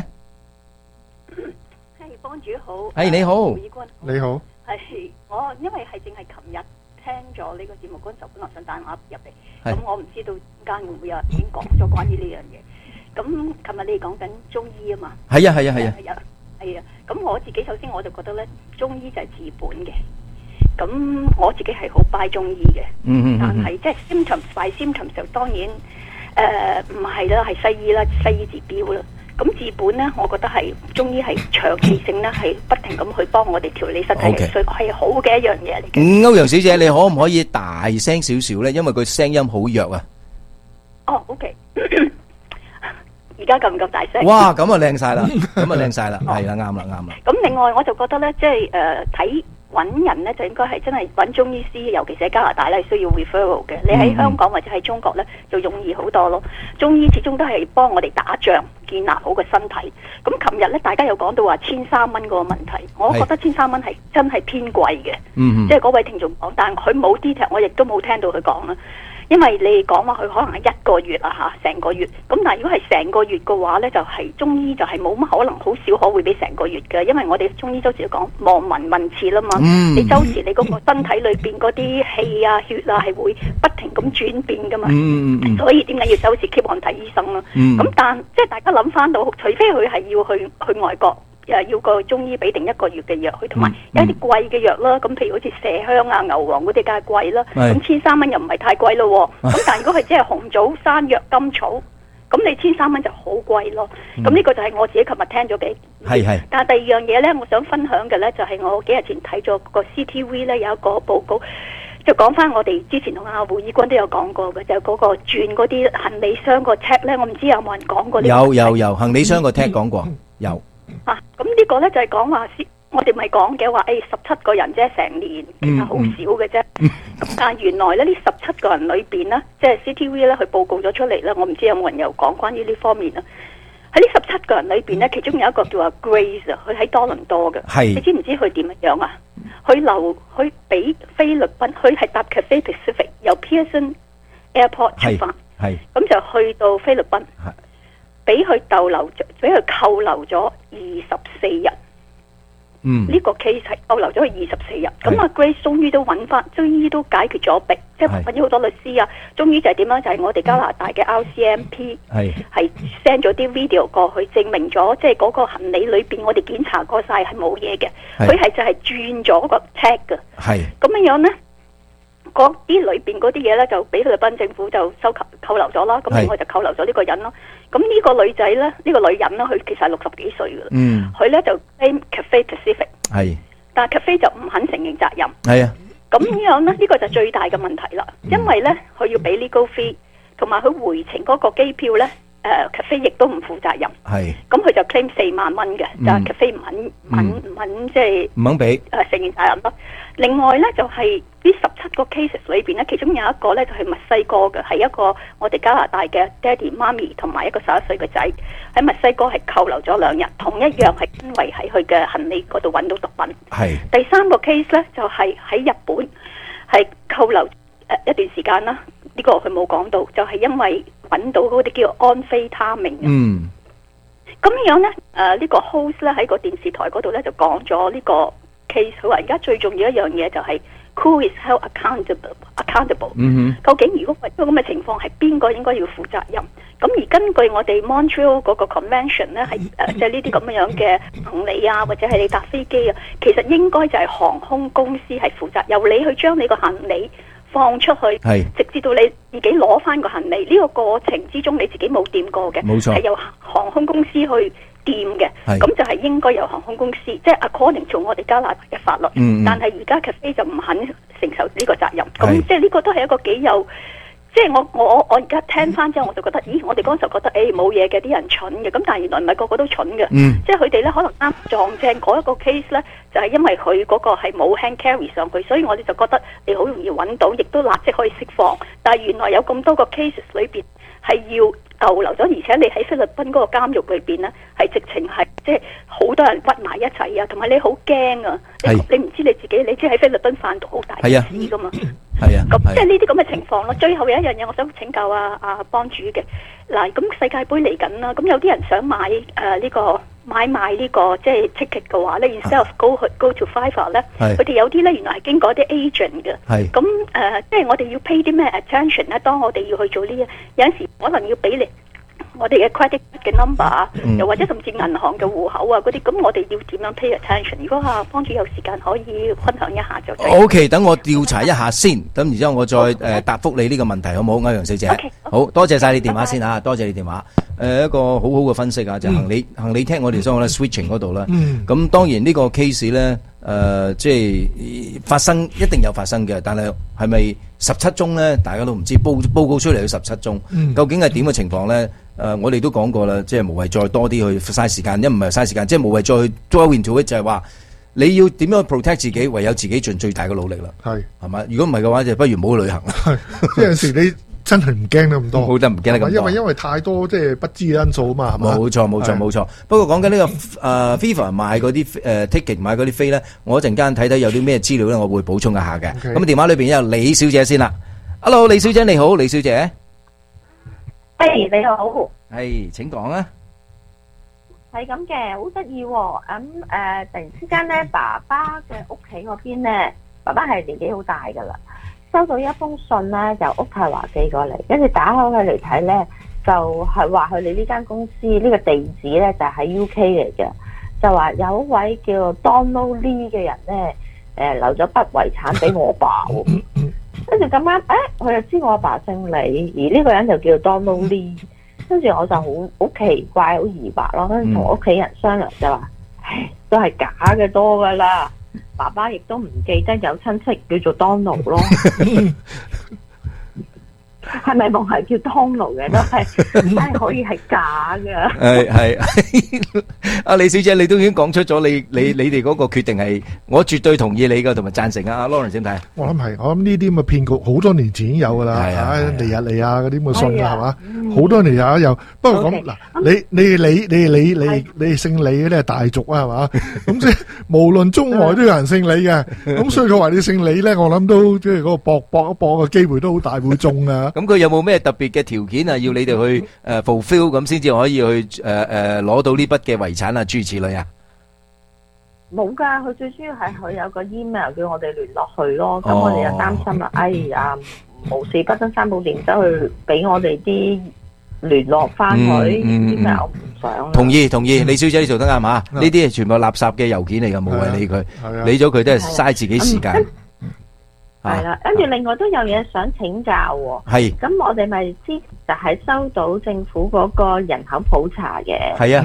係幫主好。 係你好。 胡以軍。 你好。 係我因為係淨係琴日聽咗呢個節目嗰陣時候，本來想打電話入嚟，咁我唔知道間會唔會有人已經講咗關於呢樣嘢。咁琴日你哋講緊中醫啊嘛。係啊係啊係啊。係啊係啊。咁我自己首先我就覺得咧，中醫就係治本嘅。咁我自己係好 buy 中醫嘅。嗯嗯嗯。但係即係 symptoms by symptoms 就當然。誒唔係啦，係西醫啦，西醫治標啦。咁治本咧，我覺得係中醫係長期性咧，係不停咁去幫我哋調理身體嘅，所以係好嘅一樣嘢嚟嘅。 咁歐陽小姐，你可唔可以大聲少少咧？因為佢聲音好弱啊。 哦 ，OK。而家夠唔夠大聲？ 哇，咁啊靚晒啦，咁啊靚晒啦，係啦，啱啦，啱啦。 咁另外我就覺得咧，即係誒睇。揾人咧就應該係真係揾中醫師，尤其是喺加拿大咧需要 referral 嘅。你喺香港或者喺中國咧就容易好多咯。中醫始終都係幫我哋打仗，建立好個身體。咁琴日咧大家有講到話千三蚊嗰個問題，我覺得千三蚊係真係偏貴嘅。嗯，即係嗰位聽眾講，但係佢冇 detail，我亦都冇聽到佢講啦。因為你講話佢可能係一個月啊嚇，成個月。咁但係如果係成個月嘅話咧，就係、是、中醫就係冇乜可能，好少可會俾成個月嘅。因為我哋中醫周時都講望聞問切啦嘛，嗯、你周時你嗰個身體裏邊嗰啲氣啊血啊係會不停咁轉變噶嘛。嗯嗯、所以點解要周時 keep on 睇醫生啦？咁、嗯、但即係大家諗翻到，除非佢係要去去外國。誒要個中醫俾定一個月嘅藥，佢同埋有啲貴嘅藥啦，咁譬如好似麝香啊、牛黃嗰啲梗係貴啦，咁千三蚊又唔係太貴咯。咁但係如果係只係紅棗、山藥、甘草，咁你千三蚊就好貴咯。咁呢、嗯、個就係我自己琴日聽咗嘅。係係。但係第二樣嘢咧，我想分享嘅咧就係我幾日前睇咗個 C T V 咧有一個報告，就講翻我哋之前同阿胡以軍都有講過嘅，就係、是、嗰個轉嗰啲行李箱個 tag 咧，我唔知有冇人講過呢個。有有有行李箱個 tag 講過，嗯、有。啊，咁呢個咧就係講話，我哋咪講嘅話，誒十七個人啫，成年其實好少嘅啫。咁、嗯嗯、但係原來咧呢十七個人裏邊咧，即係 C T V 咧，佢報告咗出嚟咧，我唔知有冇人有講關於呢方面啊。喺呢十七個人裏邊咧，其中有一個叫阿 Grace 啊，佢喺多倫多嘅。係。你知唔知佢點樣啊？佢留佢俾菲律賓，佢係搭 Cathay Pacific 由 Pearson Airport 出發，係。咁就去到菲律賓。俾佢逗留咗，俾佢扣留咗二十四日。嗯，呢個 case 係逗留咗佢二十四日。咁阿 Grace 終於都揾翻，終於都解決咗，逼即係揾咗好多律師啊。終於就係點樣？就係、是、我哋加拿大嘅 R C M P 係係 send 咗啲 video 過去，證明咗即係嗰個行李裏邊，我哋檢查過晒係冇嘢嘅。佢係就係轉咗個 tag 嘅。係咁樣樣咧。嗰啲裏邊嗰啲嘢咧，就俾菲律賓政府就收扣扣留咗啦。咁另外就扣留咗呢個人咯。咁呢個女仔咧，呢、呢個女人咧，佢其實係六十幾歲噶啦。嗯。佢咧就 claim Cathay Pacific。係。但係 Cathay 就唔肯承認責任。係啊。 咁樣咧，呢、這個就最大嘅問題啦。因為咧，佢要俾 legal fee，同埋佢回程嗰個機票咧，誒、呃、cafe 亦都唔負責任。 係。咁佢就 claim 四萬蚊嘅，就係 cafe 唔肯唔肯唔肯即係唔肯俾誒承認責任咯。另外咧，就係呢十七個 cases 裏邊咧，其中有一個咧就係、是、墨西哥嘅，係一個我哋加拿大嘅爹哋媽咪同埋一個十一歲嘅仔喺墨西哥係扣留咗兩日，同一樣係因為喺佢嘅行李嗰度揾到毒品。 係。 第三個 case 咧就係、是、喺日本係扣留誒、呃、一段時間啦，呢、這個佢冇講到，就係、是、因為揾到嗰啲叫安非他命。 嗯。咁樣咧，誒、呃、呢、這個 host 咧喺個電視台嗰度咧就講咗呢個 case，佢話而家最重要一樣嘢就係、是。Who is held accountable? Accountable、嗯、究竟如果係咁嘅情況，係邊個應該要負責任？咁而根據我哋 Montreal 嗰個 convention 咧，係誒即係呢啲咁樣嘅行李啊，或者係你搭飛機啊，其實應該就係航空公司係負責，由你去將你個行李放出去，直至到你自己攞翻個行李，呢、這個過程之中你自己冇掂過嘅，係由航空公司去掂嘅，咁就係應該由航空公司，即係 according to 我哋加拿大嘅法律。嗯、但係而家 cafe 就唔肯承受呢個責任，咁即係呢個都係一個幾有，即係我我我而家聽翻之後，我就覺得，咦，我哋嗰陣時覺得誒冇嘢嘅，啲人蠢嘅，咁但係原來唔係個個都蠢嘅，嗯、即係佢哋咧可能啱撞正嗰一個 case 咧，就係、是、因為佢嗰個係冇 hand carry 上去，所以我哋就覺得你好容易揾到，亦都立即可以釋放。但係原來有咁多個 cases 裏邊係要逗留咗，而且你喺菲律賓嗰個監獄裏邊咧，係直情係即係好多人屈埋一齊啊，同埋你好驚啊！你你唔知你自己，你知喺菲律賓販毒好大件事噶嘛？ 係啊， 咁即係呢啲咁嘅情況咯。最後有一樣嘢，我想請教啊啊幫主嘅嗱，咁世界盃嚟緊啦，咁有啲人想買誒呢、呃這個買賣呢、這個即係 ticket 嘅話咧 ，instead of go to go to Fiverr 咧，佢哋有啲咧原來係經過啲 agent 嘅，咁誒、呃、即係我哋要 pay 啲咩 attention 咧？當我哋要去做呢、這、嘢、個，有陣時可能要俾你。我哋嘅 credit 嘅 number 啊、嗯，又或者甚至銀行嘅戶口啊嗰啲，咁我哋要點樣 pay attention？如果啊幫主有時間可以分享一下就。 O、okay, K， 等我調查一下先，咁然之後我再誒、呃、答覆你呢個問題，好唔好？歐陽小姐， okay, 好多謝晒你電話先嚇，多謝你電話。誒、呃、一個好好嘅分析啊，就係、行李、嗯、行李聽我哋所講咧 switching 嗰度啦。咁、嗯、當然呢個 case 咧，誒、呃、即係發生一定有發生嘅，但係係咪十七宗咧？大家都唔知報報告出嚟有十七宗，嗯、究竟係點嘅情況咧？誒、呃，我哋都講過啦，即係無謂再多啲去嘥時間，一唔係嘥時間，即係無謂再去 draw into it，就係話你要點樣 protect 自己，唯有自己盡最大嘅努力啦。係係嘛？如果唔係嘅話，就不如唔好旅行啦。係，即係有時你真係唔驚得咁多，好得唔驚得咁多，因為因為太多即係不知嘅因素啊嘛，係嘛？冇錯冇錯冇錯。不過講緊呢個誒 FIFA 買嗰啲誒 ticket 買嗰啲飛咧，我一陣間睇睇有啲咩資料咧，我會補充一下嘅。咁、okay. 電話裏邊有李小姐先啦。Hello， 李小姐你好，李小姐。 誒、hey, 你好， 係、hey, 請講啊。 係咁嘅，好得意喎。咁、嗯、誒、呃，突然之間咧，爸爸嘅屋企嗰邊咧，爸爸係年紀好大噶啦，收到一封信咧，由渥太華寄過嚟，跟住打開佢嚟睇咧，就係話佢哋呢間公司呢、這個地址咧就喺 U K 嚟嘅，就話有一位叫 Donald Lee 嘅人咧，誒、呃、留咗筆遺產俾我爸喎。跟住咁啱，誒，佢就知我阿爸姓李，而呢個人就叫 Donald Lee。跟住我就好好奇怪，好疑惑咯。跟住同屋企人商量就話，唉，都係假嘅多噶啦。爸爸亦都唔記得有親戚叫做 Donald 咯。係咪夢係叫 Donald 嘅都係，真係可以係假嘅。 係係，阿李小姐，你都已經講出咗你你你哋嗰個決定係，我絕對同意你噶，同埋贊成啊。阿 Lawrence 點睇？我諗係，我諗呢啲咁嘅騙局好多年前已經有噶啦，係尼日利亞嗰啲咁嘅信啊，係嘛，好多年有有。不過咁嗱，你你你你你你你姓李嗰啲係大族啊，係嘛？咁即係無論中外都有人姓李嘅，咁所以佢話你姓李咧，我諗都即係嗰個搏搏一搏嘅機會都好大會中啊。咁佢有冇咩特別嘅條件啊？要你哋去誒 fulfill 咁先至可以去誒誒攞到呢筆嘅遺產啊？諸如此類啊？ 冇噶，佢最主要係佢有個 email 叫我哋聯絡佢咯。咁我哋就擔心啦，哎呀，無事不登三寶殿，走去俾我哋啲聯絡翻佢 email，唔想。同意同意，李小姐你做得啱嘛？呢啲係全部垃圾嘅郵件嚟噶，冇謂理佢，理咗佢都係嘥自己時間。係啦，跟住另外都有嘢想請教喎。係，咁我哋咪之就係收到政府嗰個人口普查嘅。係啊，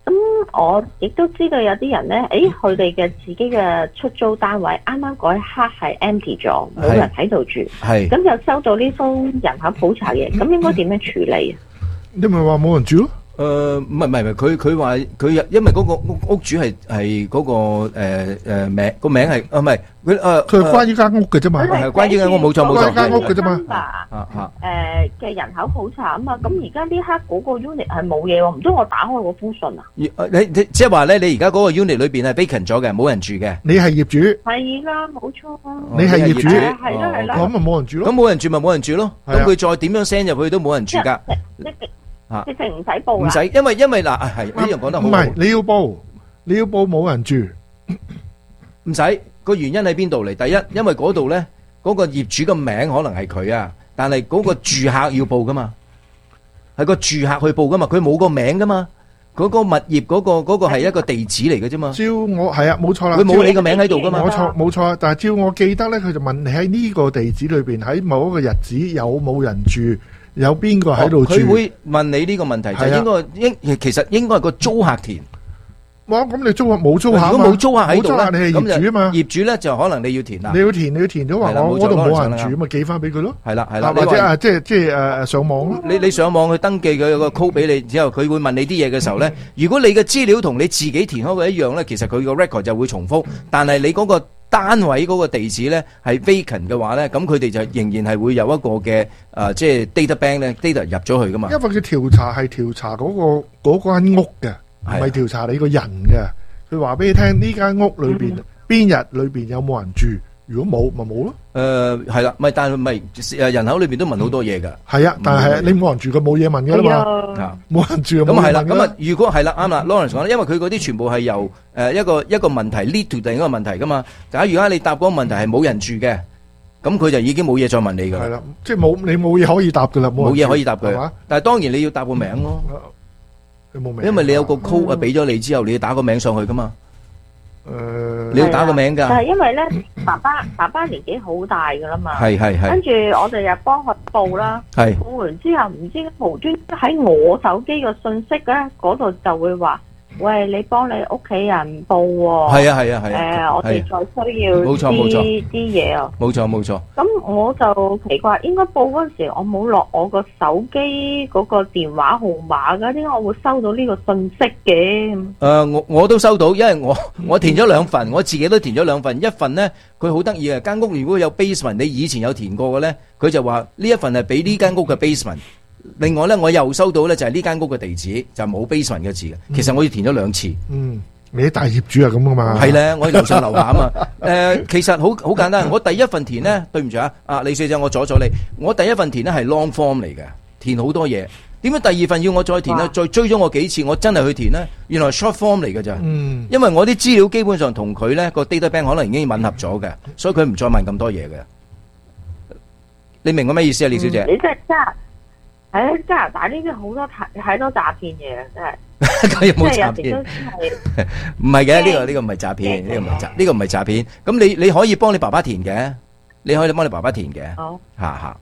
咁我亦都知道有啲人咧，誒佢哋嘅自己嘅出租單位啱啱嗰一刻係 empty 咗，冇人喺度住， 係咁就收到呢封人口普查嘅，咁應該點樣處理啊？ 你咪話冇人住咯？ 誒唔係唔係唔係，佢佢話佢因為嗰個屋屋主係係嗰個誒誒名個名係啊唔係佢誒佢係關於間屋嘅啫嘛， 係關於間屋冇錯冇錯， 關於間屋嘅啫嘛。 啊啊誒嘅人口普查啊嘛，咁而家呢刻嗰個 unit 係冇嘢喎，唔通我打開嗰封信啊？ 你你即係話咧，你而家嗰個 unit 裏邊係 vacant 咗嘅，冇人住嘅。 你係業主。 係啦，冇錯啊。 你係業主， 係啦係啦。 咁咪冇人住咯。 咁冇人住咪冇人住咯。咁佢再點樣 send 入去都冇人住㗎。 直情唔使報唔使，因為因為嗱係呢樣講得好。 唔係你要報，你要報冇人住， 唔使個原因喺邊度嚟？第一，因為嗰度咧嗰個業主嘅名可能係佢啊，但係嗰個住客要報噶嘛，係個住客去報噶嘛，佢冇個名噶嘛，嗰個物業嗰個嗰個係一個地址嚟嘅啫嘛。 照我係啊，冇錯啦。 佢冇你個名喺度噶嘛。 冇錯冇錯，但係照我記得咧，佢就問你喺呢個地址裏邊喺某一個日子有冇人住。有邊個喺度住？ 佢會問你呢個問題，就應該應其實應該係個租客填。 哇！咁你租客冇租客， 如果冇租客喺度咧， 你係業主啊嘛？ 業主咧就可能你要填啦。 你要填，你要填咗話我嗰度冇人住，咪寄翻俾佢咯。 係啦係啦， 或者啊，即係即係誒上網咯。 你你上網去登記佢有個 code 俾你之後，佢會問你啲嘢嘅時候咧，如果你嘅資料同你自己填開嘅一樣咧，其實佢個 record 就會重複。但係你嗰個單位嗰個地址咧係 vacant 嘅話咧，咁佢哋就仍然係會有一個嘅誒，即係 data bank 咧 data 入咗去噶嘛。 因為佢調查係調查嗰個嗰間屋嘅，唔係調查你個人嘅。佢話俾你聽呢間屋裏邊邊日裏邊有冇人住，如果冇咪冇咯。 誒係啦，咪但係咪誒人口裏邊都問好多嘢㗎。 係啊，但係你冇人住，佢冇嘢問㗎啦嘛。冇人住咁係啦，咁啊如果係啦啱啦 Lawrence 講，因為佢嗰啲全部係由誒一個一個問題 lead to 另一個問題㗎嘛。假如而家你答嗰個問題係冇人住嘅，咁佢就已經冇嘢再問你㗎啦。 係啦，即係冇你冇嘢可以答㗎啦， 冇嘢可以答佢。但係當然你要答個名咯。因為你有個 code 啊，俾咗你之後，你要打個名上去噶嘛。誒，你要打個名噶。 但係因為咧，爸爸爸爸年紀好大噶啦嘛。 係係係。 跟住我哋又幫佢報啦。係。報完之後，唔知無端喺我手機嘅信息咧，嗰度就會話。喂，你幫你屋企人報喎。係啊係啊係啊。誒，我哋再需要冇錯冇錯啲嘢啊。 冇錯冇錯。 咁我就奇怪，應該報嗰陣時，我冇落我個手機嗰個電話號碼㗎，點解我會收到呢個信息嘅？誒， 我我都收到，因為我我填咗兩份，我自己都填咗兩份。一份咧，佢好得意啊，間屋如果有 basement，你以前有填過嘅咧，佢就話呢一份係俾呢間屋嘅 basement。另外咧，我又收到咧就係呢間屋嘅地址，就冇 basement 嘅字嘅。其實我要填咗兩次。 嗯，你啲大業主係咁噶嘛？ 係咧，我喺樓上樓下啊嘛。誒，其實好好簡單。我第一份填咧，對唔住啊，啊李小姐，我阻咗你。我第一份填咧係 long form 嚟嘅，填好多嘢。點解第二份要我再填咧？再追咗我幾次，我真係去填咧，原來 short form 嚟嘅咋。嗯。因為我啲資料基本上同佢咧個 data bank 可能已經吻合咗嘅，所以佢唔再問咁多嘢嘅。你明我咩意思啊，李小姐？ 你真係真係。喺加拿大呢邊好多太太多詐騙嘢啊，真係。 佢有冇詐騙？唔係嘅，呢個呢個唔係詐騙，呢個唔係詐，呢個唔係詐騙。咁你你可以幫你爸爸填嘅，你可以幫你爸爸填嘅。好。嚇嚇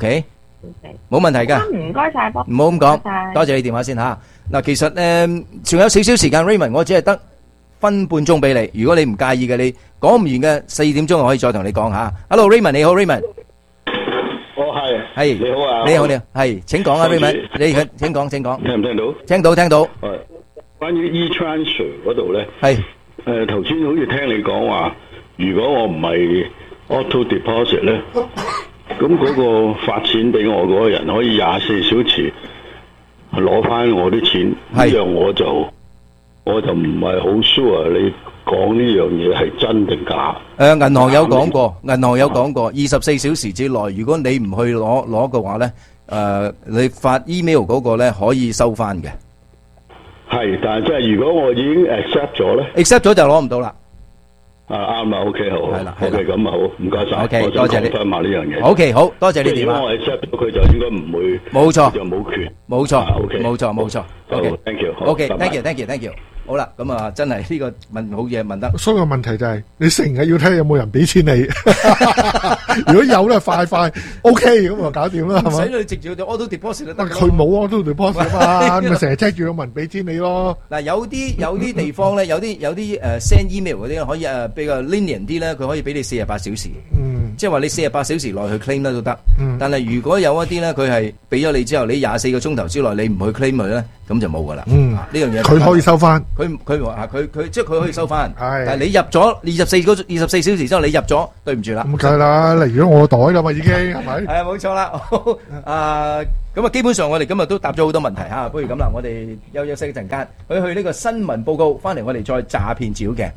，OK。OK。冇問題㗎。 唔該晒，波。 唔好咁講，多謝你電話先嚇。嗱，其實誒，仲有少少時間 Raymond，我只係得分半鐘俾你。如果你唔介意嘅，你講唔完嘅四點鐘我可以再同你講嚇。Hello Raymond，你好 Raymond。 我係係你好啊， 你好你好，係請講啊 Raymond，你請講請講， 聽唔聽到？ 聽到聽到。 係關於 e-transfer 嗰度咧， 係誒頭先好似聽你講話，如果我唔係 auto deposit 咧，咁嗰個發錢俾我嗰個人可以廿四小時攞翻我啲錢，呢樣我就我就唔係好 sure 你講呢樣嘢係真定假？ 誒，銀行有講過，銀行有講過，二十四小時之內，如果你唔去攞攞嘅話咧，誒，你發 email 嗰個咧可以收翻嘅。 係，但係即係如果我已經 accept 咗咧 ，accept 咗就攞唔到啦。 啊，啱啦 ，OK 好，係啦，OK 咁啊好，唔該晒 ，OK 多謝你， 分埋呢樣嘢。 OK 好多謝你電話。 如果我 accept 咗佢就應該唔會， 冇錯， 就冇權。 冇錯， OK， 冇錯，冇錯。 OK，thank you，OK，thank you，thank you，thank you。 好啦，咁啊，真係呢個問好嘢問得。 所以個問題就係你成日要睇有冇人俾錢你，如果有咧快快 OK 咁就搞掂啦，係嘛？ 唔使你直接就 auto deposit 都得。 佢冇 auto deposit 啊嘛，咪成日 check 住有冇人俾錢你咯。 嗱，有啲有啲地方咧，有啲有啲誒 send email 嗰啲可以誒比較 lenient 啲咧，佢可以俾你四十八小時。嗯，即係話你四十八小時內去 claim 得都得。嗯，但係如果有一啲咧，佢係俾咗你之後，你廿四個鐘頭之內你唔去 claim 佢咧，咁就冇噶啦。嗯，呢樣嘢佢可以收翻。 佢佢話佢佢即係佢可以收翻。係，但係你入咗二十四個二十四小時之後，你入咗，對唔住啦。 咁梗係啦，例如我袋啦嘛已經係咪？ 係啊，冇錯啦。啊，咁啊，基本上我哋今日都答咗好多問題嚇，不如咁啦，我哋休休息一陣間，去去呢個新聞報告，翻嚟我哋再詐騙照嘅。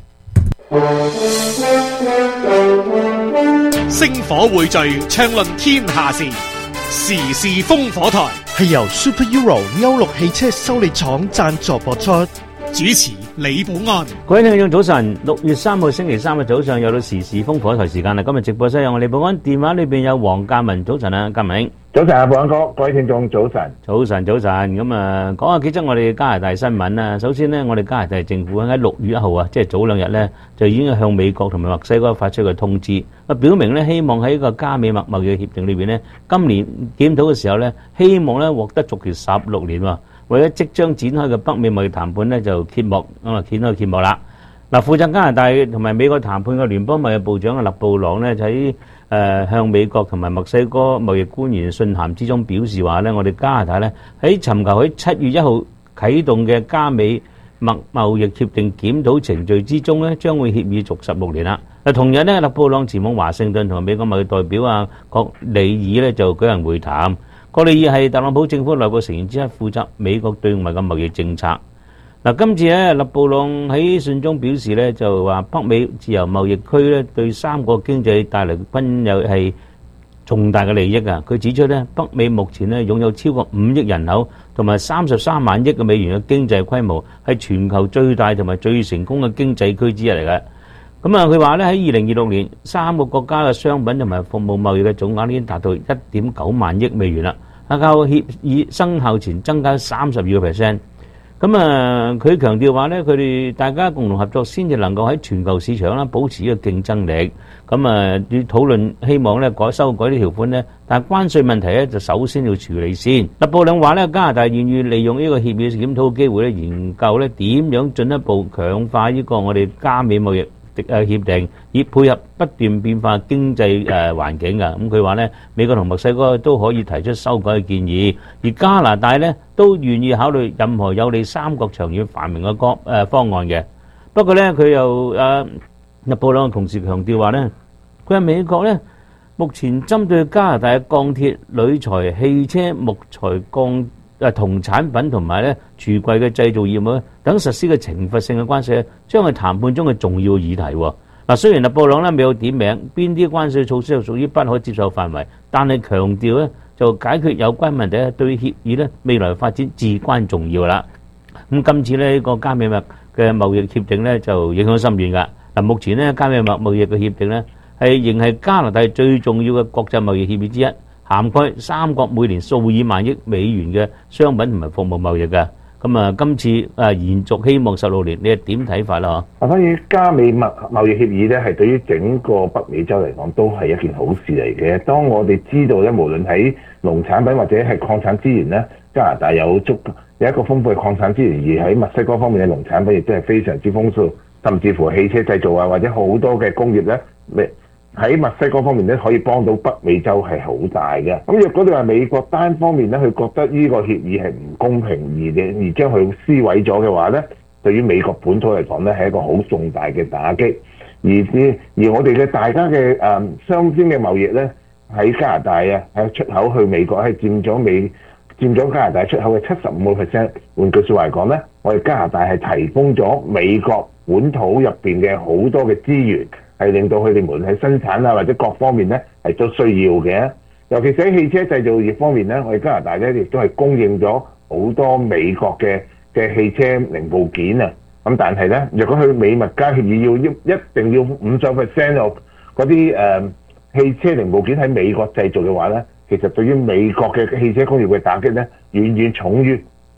星火匯聚，暢論天下事，時事烽火台係由 Super Euro 歐陸汽車修理廠贊助播出，主持李寶安。 各位聽眾早晨，六月三號星期三嘅早上又到時事烽火台時間啦。今日直播室有我李寶安，電話裏邊有黃嘉文。早晨啊，嘉明。 早晨啊，寶安哥，各位聽眾早晨。 早晨，早晨。咁啊，講下幾則我哋加拿大新聞啦。首先呢，我哋加拿大政府喺六月一號啊，即係早兩日咧，就已經向美國同埋墨西哥發出個通知，啊，表明咧希望喺呢個加美墨貿易協定裏邊咧，今年檢討嘅時候咧，希望咧獲得續期十六年喎。為咗即將展開嘅北美貿易談判咧，就揭幕咁啊，揭開揭幕啦。嗱，負責加拿大同埋美國談判嘅聯邦貿易部長嘅勒布朗咧，就喺誒向美國同埋墨西哥貿易官員信函之中表示話咧，我哋加拿大咧喺尋求喺七月一號啟動嘅加美墨貿易協定檢討程序之中咧，將會協議續十六年啦。嗱，同日咧，勒布朗前往華盛頓同美國貿易代表啊郭里爾咧就舉行會談。郭里爾係特朗普政府內部成員之一，負責美國對外嘅貿易政策。嗱，今次咧，勒布朗喺信中表示咧，就話北美自由貿易區咧對三個經濟帶嚟均有係重大嘅利益啊！佢指出咧，北美目前咧擁有超過五億人口同埋三十三萬億嘅美元嘅經濟規模，係全球最大同埋最成功嘅經濟區之一嚟嘅。咁啊，佢話咧喺二零二六年，三個國家嘅商品同埋服務貿易嘅總額已經達到一點九萬億美元啦，啊較協議生效前增加三十二個 percent。咁啊，佢強調話咧，佢哋大家共同合作先至能夠喺全球市場啦保持呢個競爭力。咁啊，要討論希望咧改修改啲條款咧，但係關稅問題咧就首先要處理先。勒布朗話咧，加拿大願意利用呢個協議檢討嘅機會咧，研究咧點樣進一步強化呢個我哋加美貿易誒協定，以配合不斷變化經濟誒環境㗎。咁佢話咧，美國同墨西哥都可以提出修改嘅建議，而加拿大咧都願意考慮任何有利三國長遠繁榮嘅方誒方案嘅。不過咧，佢又誒勒布朗同時強調話咧，佢喺美國咧目前針對加拿大嘅鋼鐵、鋁材、汽車、木材、鋼誒銅產品同埋咧櫥櫃嘅製造業務等實施嘅懲罰性嘅關稅，將係談判中嘅重要議題。嗱，雖然勒布朗咧未有點名邊啲關稅措施係屬於不可接受範圍，但係強調咧就解決有關問題咧對協議咧未來發展至關重要啦。咁今次咧呢個加美墨嘅貿易協定咧就影響深遠㗎。嗱，目前咧加美墨貿易嘅協定咧係仍係加拿大最重要嘅國際貿易協議之一，涵蓋三國每年數以萬億美元嘅商品同埋服務貿易嘅。咁啊，今次誒延續希望十六年，你係點睇法啦？ 啊，關於加美墨貿易協議咧，係對於整個北美洲嚟講都係一件好事嚟嘅。當我哋知道咧，無論喺農產品或者係礦產資源咧，加拿大有足有一個豐富嘅礦產資源，而喺墨西哥方面嘅農產品亦都係非常之豐富，甚至乎汽車製造啊，或者好多嘅工業咧，喺墨西哥方面咧可以幫到北美洲係好大嘅。咁若果你話美國單方面咧，佢覺得呢個協議係唔公平而嘅，而將佢撕毀咗嘅話咧，對於美國本土嚟講咧係一個好重大嘅打擊。而之而我哋嘅大家嘅誒、嗯、雙邊嘅貿易咧，喺加拿大啊，喺出口去美國係佔咗美佔咗加拿大出口嘅七十五個 percent。換句説話嚟講咧，我哋加拿大係提供咗美國本土入邊嘅好多嘅資源。係令到佢哋無論喺生產啊或者各方面咧係都需要嘅，尤其是喺汽車製造業方面咧，我哋加拿大咧亦都係供應咗好多美國嘅嘅汽車零部件啊。咁但係咧，若果佢美墨加協議要一一定要五十 percent 嗰啲誒汽車零部件喺美國製造嘅話咧，其實對於美國嘅汽車工業嘅打擊咧，遠遠重於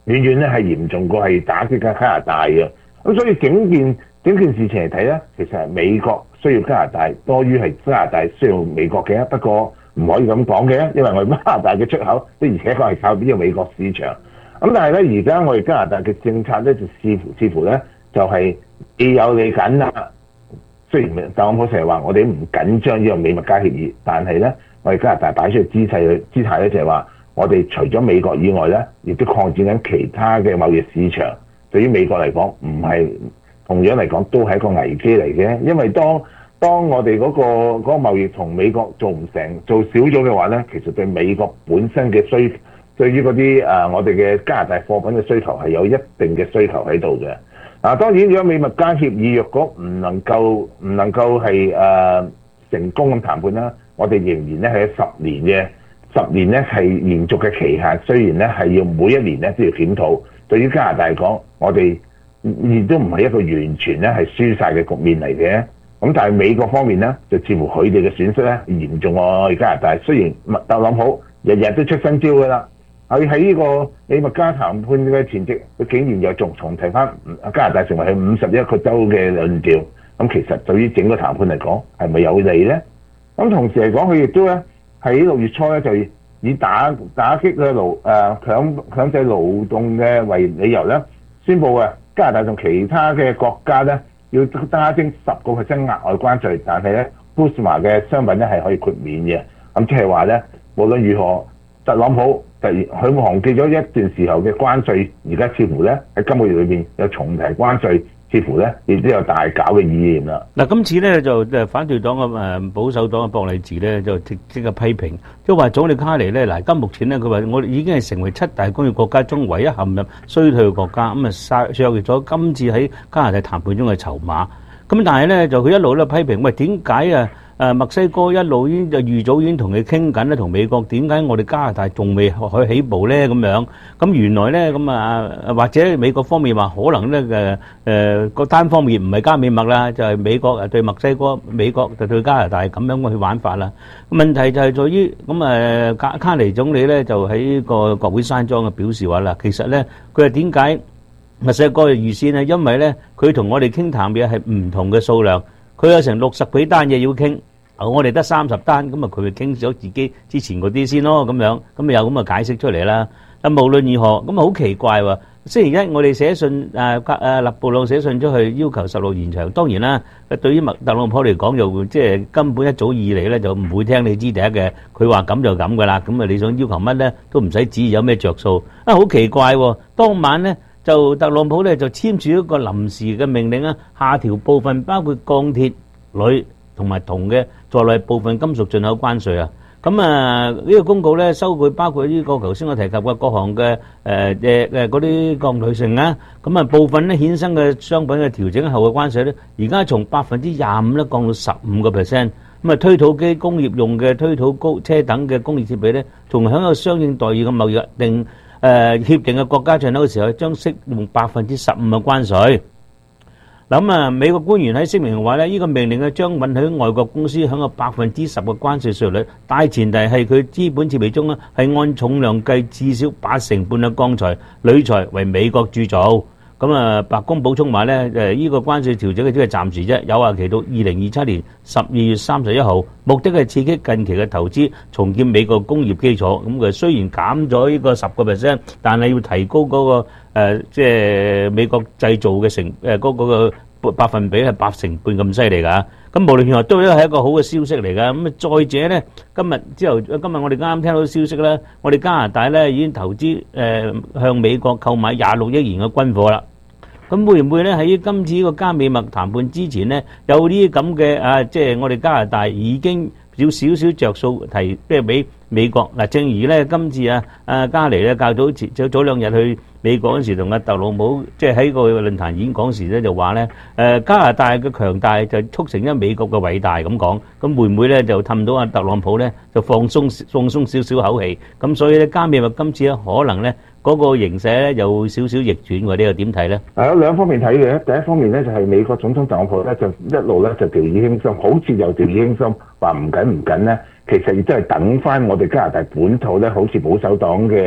遠遠咧係嚴重過係打擊緊加拿大嘅。咁所以整件整件事情嚟睇咧，其實係美國需要加拿大多於係加拿大需要美國嘅。不過唔可以咁講嘅，因為我哋加拿大嘅出口的而且確係靠呢個美國市場。咁但係咧，而家我哋加拿大嘅政策咧就似乎似乎咧就係你有你緊啦。雖然特朗普成日話我哋唔緊張呢個美墨加協議，但係咧我哋加拿大擺出嘅姿勢姿態咧就係話，我哋除咗美國以外咧，亦都擴展緊其他嘅貿易市場。對於美國嚟講，唔係同樣嚟講都係一個危機嚟嘅，因為當當我哋嗰、嗰個嗰、嗰個貿易同美國做唔成做少咗嘅話咧，其實對美國本身嘅需對於嗰啲誒我哋嘅加拿大貨品嘅需求係有一定嘅需求喺度嘅。嗱、啊，當然如果美墨加協議若果唔能夠唔能夠係誒、呃、成功咁談判啦，我哋仍然咧係十年嘅十年咧係延續嘅期限，雖然咧係要每一年咧都要檢討。對於加拿大嚟講，我哋亦都唔係一個完全咧係輸晒嘅局面嚟嘅。咁但係美國方面咧，就似乎佢哋嘅損失咧嚴重過加拿大。雖然特朗普日日都出新招㗎啦，佢喺呢個美墨加談判嘅前夕，佢竟然又仲重提翻加拿大成為係五十一個州嘅論調。咁其實對於整個談判嚟講，係咪有利咧？咁同時嚟講，佢亦都咧喺六月初咧就以打打擊嘅勞誒強強制勞動嘅為理由咧，宣布啊加拿大同其他嘅國家咧要加徵十個 percent 額外關稅，但係咧 Busma 嘅商品咧係可以豁免嘅。咁即係話咧，無論如何，特朗普突然佢忘記咗一段時候嘅關稅，而家似乎咧喺今個月裏邊有重提關稅。似乎咧亦都有大搞嘅意念啦。 嗱，今次咧就誒反對黨嘅誒保守黨嘅博利治咧就即即刻批評，即係話總理卡尼咧嗱，而家目前咧佢話我哋已經係成為七大工業國家中唯一陷入衰退嘅國家，咁啊削削弱咗今次喺加拿大談判中嘅籌碼。咁但係咧就佢一路咧批評，喂點解啊？誒墨西哥一路已經就預早已經同佢傾緊咧，同美國點解我哋加拿大仲未可以起步咧？咁樣咁原來咧咁啊，或者美國方面話可能咧誒誒個單方面唔係加美墨啦，就係、是、美國誒對墨西哥，美國就對加拿大咁樣去玩法啦。問題就係在於咁誒卡卡尼總理咧就喺個國會山莊嘅表示話啦，其實咧佢話點解墨西哥嘅預先咧？因為咧佢同我哋傾談嘅係唔同嘅數量。佢有成六十幾單嘢要傾，我哋得三十單，咁啊佢咪傾咗自己之前嗰啲先咯，咁樣，咁咪有咁嘅解釋出嚟啦。但無論如何，咁啊好奇怪喎。星期一我哋寫信誒誒勒布朗寫信出去要求十六延長，當然啦，對於特朗普嚟講就即係根本一早以嚟咧就唔會聽你知第一嘅，佢話咁就咁噶啦，咁啊你想要求乜咧都唔使指意有咩着數。啊好奇怪喎，當晚咧。就特朗普咧就簽署一個臨時嘅命令啊，下調部分包括鋼鐵、鋁同埋銅嘅在內部分金屬進口關稅啊。咁啊呢個公告咧收據包括呢個頭先我提及嘅各項嘅誒誒誒嗰啲鋼鋁成啊。咁啊部分咧衍生嘅商品嘅調整後嘅關稅咧，而家從百分之廿五咧降到十五個 percent。咁啊推土機、工業用嘅推土高車等嘅工業設備咧，仲享有相應待遇嘅貿易定。誒、呃、協定嘅國家進口嘅時候，將適用百分之十五嘅關稅。咁啊，美國官員喺聲明話咧，呢、這個命令咧將允許外國公司享有百分之十嘅關稅稅率，大前提係佢資本設備中咧係按重量計至少八成半嘅鋼材、鋁材為美國鑄造。咁啊，白宮補充話咧，誒、這、呢個關稅調整嘅只係暫時啫，有效期到二零二七年十二月三十一號，目的係刺激近期嘅投資，重建美國工業基礎。咁佢雖然減咗呢個十個 percent，但係要提高嗰、那個、呃、即係美國製造嘅成誒嗰、那個百分比係八成半咁犀利㗎。咁無論如何都係一個好嘅消息嚟㗎。咁啊，再者咧，今日之後今日我哋啱啱聽到消息咧，我哋加拿大咧已經投資誒、呃、向美國購買廿六億元嘅軍火啦。咁會唔會咧喺今次呢個加美墨談判之前咧，有呢啲咁嘅啊，即係我哋加拿大已經有少少着數提，即係俾美國嗱。正如咧今次啊啊加尼咧較早前早早兩日去美國嗰時同阿特朗普即係喺個論壇演講時咧就話咧誒加拿大嘅強大就促成咗美國嘅偉大咁講。咁會唔會咧就氹到阿特朗普咧就放鬆放鬆少少口氣？咁所以咧加美墨今次咧可能咧。嗰、那個形勢咧有少少逆轉喎，呢個點睇咧？ 係有兩方面睇嘅。第一方面咧就係、是、美國總統特朗普咧就一路咧就掉以輕心，好似又掉以輕心，話唔緊唔緊咧。其實亦都係等翻我哋加拿大本土咧，好似保守黨嘅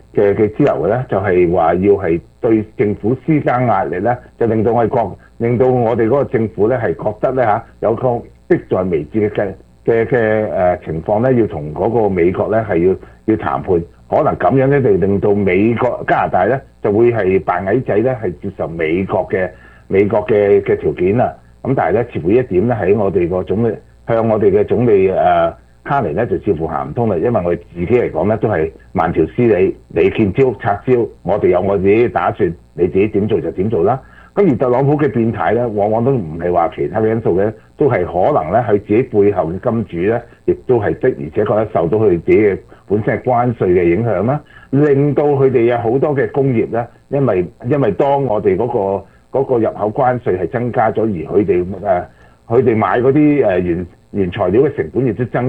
嘅嘅支流嘅咧，就係話要係對政府施加壓力咧，就令到我哋國令到我哋嗰個政府咧係覺得咧嚇有個迫在眉睫嘅嘅嘅誒情況咧，要同嗰個美國咧係要要談判，可能咁樣咧就令到美國加拿大咧就會係扮矮仔咧係接受美國嘅美國嘅嘅條件啦。咁但係咧，似乎呢一點咧喺我哋個總理向我哋嘅總理誒。呃卡尼咧就似乎行唔通啦，因為我哋自己嚟講咧都係慢條斯理，你見招拆招，我哋有我自己打算，你自己點做就點做啦。咁而特朗普嘅變態咧，往往都唔係話其他嘅因素嘅，都係可能咧佢自己背後嘅金主咧，亦都係的而且確咧受到佢哋自己嘅本身嘅關稅嘅影響啦，令到佢哋有好多嘅工業咧，因為因為當我哋嗰個嗰個入口關稅係增加咗，而佢哋誒佢哋買嗰啲誒原原材料嘅成本亦都增。